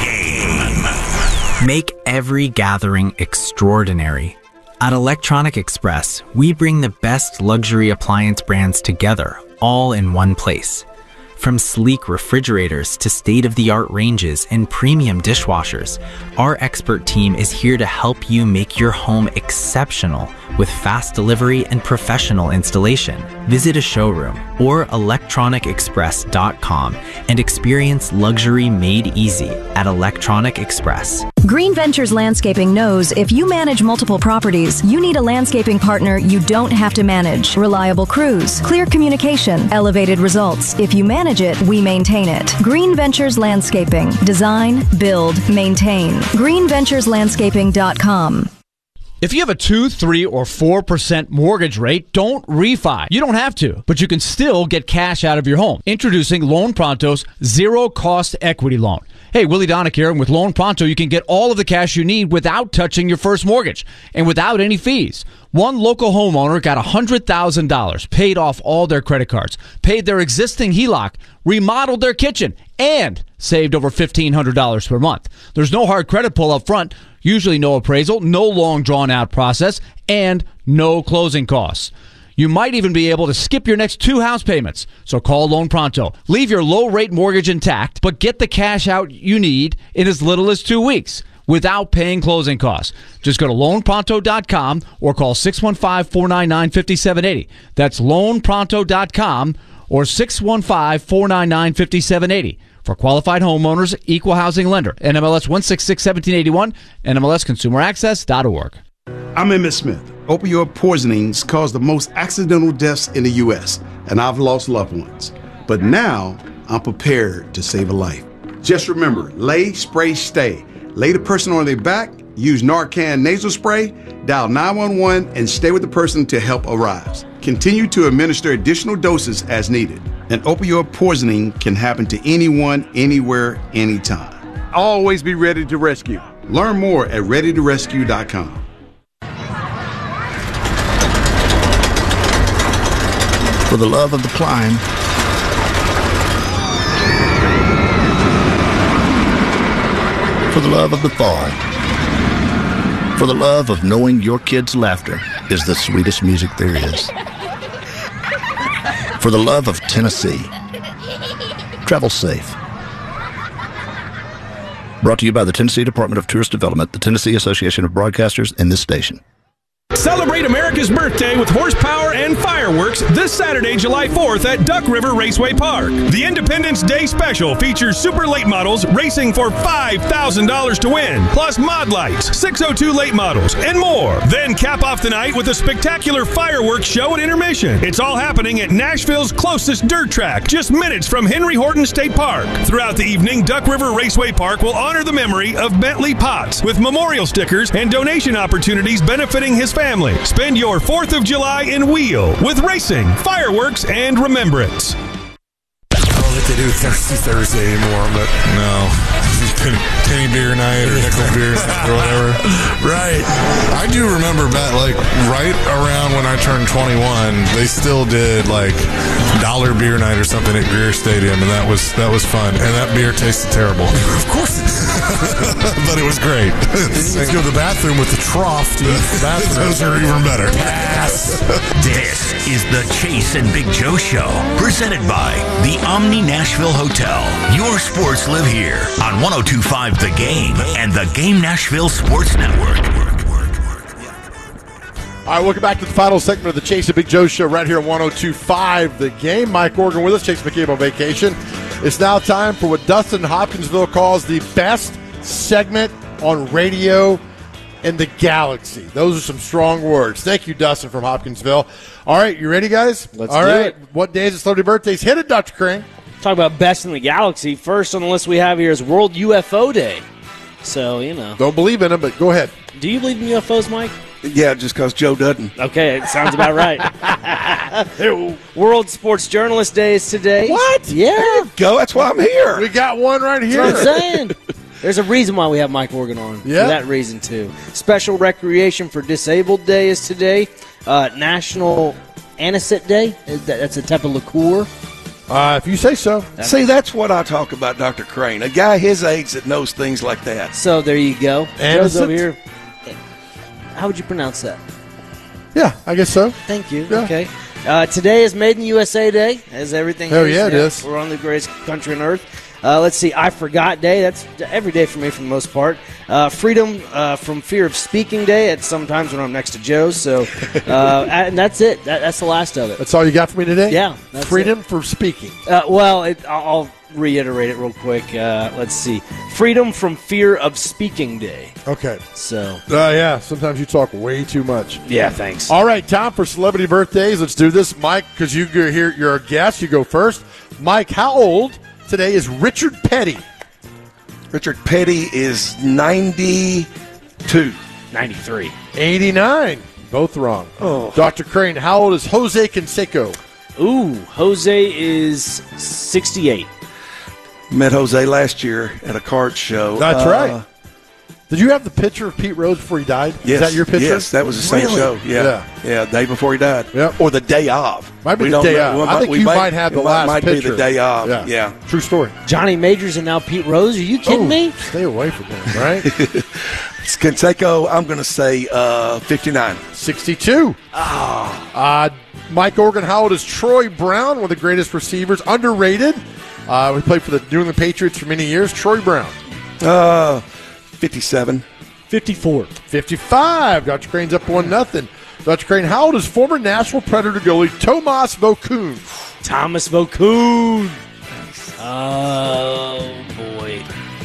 Game. Make every gathering extraordinary. At Electronic Express, we bring the best luxury appliance brands together, all in one place. From sleek refrigerators to state-of-the-art ranges and premium dishwashers, our expert team is here to help you make your home exceptional with fast delivery and professional installation. Visit a showroom or electronic express dot com and experience luxury made easy at Electronic Express. Green Ventures Landscaping knows if you manage multiple properties, you need a landscaping partner you don't have to manage. Reliable crews, clear communication, elevated results. If you manage it, we maintain it. Green Ventures Landscaping. Design, build, maintain. green ventures landscaping dot com. If you have a two, three, or four percent mortgage rate, don't refi. You don't have to, but you can still get cash out of your home. Introducing Loan Pronto's zero-cost equity loan. Hey, Willie Donick here, and with Loan Pronto, you can get all of the cash you need without touching your first mortgage and without any fees. One local homeowner got one hundred thousand dollars, paid off all their credit cards, paid their existing H E L O C, remodeled their kitchen, and saved over fifteen hundred dollars per month. There's no hard credit pull up front, usually no appraisal, no long drawn-out process, and no closing costs. You might even be able to skip your next two house payments. So call Loan Pronto. Leave your low-rate mortgage intact, but get the cash out you need in as little as two weeks without paying closing costs. Just go to loan pronto dot com or call six one five, four nine nine, five seven eight zero. That's loan pronto dot com or six one five, four nine nine, five seven eight zero. For qualified homeowners, equal housing lender. N M L S one six six, one seven eight one, N M L S consumer access dot org. I'm Emmett Smith. Opioid poisonings cause the most accidental deaths in the U S, and I've lost loved ones. But now, I'm prepared to save a life. Just remember, lay, spray, stay. Lay the person on their back Use Narcan nasal spray, dial nine one one, and stay with the person until help arrives. Continue to administer additional doses as needed. An opioid poisoning can happen to anyone, anywhere, anytime. Always be ready to rescue. Learn more at ready to rescue dot com. For the love of the climb, for the love of the fall, for the love of knowing your kids' laughter is the sweetest music there is, for the love of Tennessee, travel safe. Brought to you by the Tennessee Department of Tourist Development, the Tennessee Association of Broadcasters, and this station. Celebrate America's birthday with horsepower and fireworks this Saturday, July fourth at Duck River Raceway Park. The Independence Day Special features super late models racing for five thousand dollars to win, plus mod lights, six oh two late models, and more. Then cap off the night with a spectacular fireworks show at intermission. It's all happening at Nashville's closest dirt track, just minutes from Henry Horton State Park. Throughout the evening, Duck River Raceway Park will honor the memory of Bentley Potts with memorial stickers and donation opportunities benefiting his family. Spend your fourth of July in Wheel with racing, fireworks, and remembrance. I don't think they do Thirsty Thursday anymore, but no. Penny beer night or nickel beer night or whatever. Right. I do remember back, like, right around when I turned twenty-one, they still did, like, dollar beer night or something at Greer Stadium, and that was that was fun. And that beer tasted terrible. Of course it did. But it was great. You go to the bathroom with the trough to use the bathroom. Those are even better. Yes. This is the Chase and Big Joe Show, presented by the Omni Nashville Hotel. Your sports live here on one oh two point five The Game and the Game Nashville Sports Network. All right, welcome back to the final segment of the Chase and Big Joe Show right here on one oh two point five The Game. Mike Organ with us, Chase McCabe on vacation. It's now time for what Dustin Hopkinsville calls the best segment on radio in the galaxy. Those are some strong words. Thank you, Dustin from Hopkinsville. All right, you ready, guys? Let's All do right. it. What day is it? Celebrity birthdays? Hit it, Doctor Crane. Talk about best in the galaxy. First on the list we have here is World U F O Day. So, you know. Don't believe in them, but go ahead. Do you believe in U F Os, Mike? Yeah, just because Joe doesn't. Okay, it sounds about right. World Sports Journalist Day is today. What? Yeah. There you go. That's why I'm here. We got one right here. That's what I'm saying. There's a reason why we have Mike Organ on. Yeah. For that reason, too. Special Recreation for Disabled Day is today. Uh, National Anisette Day. That's a type of liqueur. Uh, if you say so. See, that's what I talk about, Doctor Crane. A guy his age that knows things like that. So there you go. Anisette? Joe's over here. How would you pronounce that? Yeah, I guess so. Thank you. Yeah. Okay. Uh, today is Made in U S A Day, as everything Hell is. yeah, it is. We're on the greatest country on earth. Uh, let's see, I Forgot Day. That's every day for me for the most part. Uh, Freedom uh, from Fear of Speaking Day. It's sometimes when I'm next to Joe. So, uh, and that's it. That, that's the last of it. That's all you got for me today? Yeah. That's Freedom it. for speaking. Uh, well, it, I'll, I'll reiterate it real quick. Uh, let's see. Freedom from Fear of Speaking Day. Okay. So. Uh, yeah, sometimes you talk way too much. Yeah, thanks. All right, time for celebrity birthdays. Let's do this. Mike, because you go here, you're a guest. You go first. Mike, how old today is Richard Petty? Richard Petty is ninety-two. ninety-three. eighty-nine. Both wrong. Oh. Doctor Crane, how old is Jose Canseco? Ooh, Jose is sixty-eight. Met Jose last year at a card show. That's Uh, right. Did you have the picture of Pete Rose before he died? Yes. Is that your picture? Yes, that was the same Really? show. Yeah. Yeah. yeah, day before he died. Yep. Or the day of. Might be We the don't day know. of. We I think we you may- might have the it last might picture. be the day of. Yeah. Yeah. True story. Johnny Majors and now Pete Rose. Are you kidding Oh, me? Stay away from him, right? Canseco, I'm going to say uh, fifty-nine. sixty-two. Uh, Mike Organ, how old is Troy Brown, one of the greatest receivers, underrated? Uh, we played for the New England Patriots for many years. Troy Brown. Uh, fifty-seven. fifty-four. fifty-five. Doctor Crane's up one nothing. Doctor Crane, how old is former Nashville Predator goalie Tomas Vokoun? Thomas Vokoun. Oh, boy.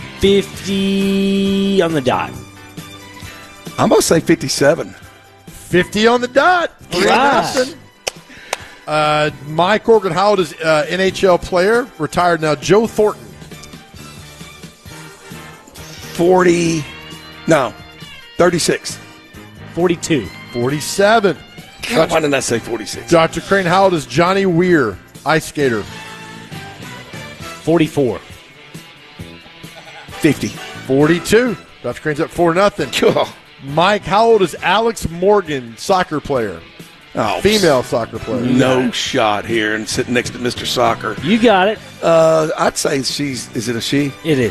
fifty on the dot. I'm going to say fifty-seven. fifty on the dot. Three Gosh. nothing. Uh, Mike Organ, how old is uh, N H L player, retired now, Joe Thornton? forty. No. thirty-six. forty-two. forty-seven. God, why didn't I say forty-six? Doctor Crane, how old is Johnny Weir, ice skater? forty-four. fifty. forty-two. Doctor Crane's up four nothing. Cool. Mike, how old is Alex Morgan, soccer player? Oh, Female soccer player. No shot here and sitting next to Mister Soccer. You got it. Uh, I'd say she's, is it a she? It is.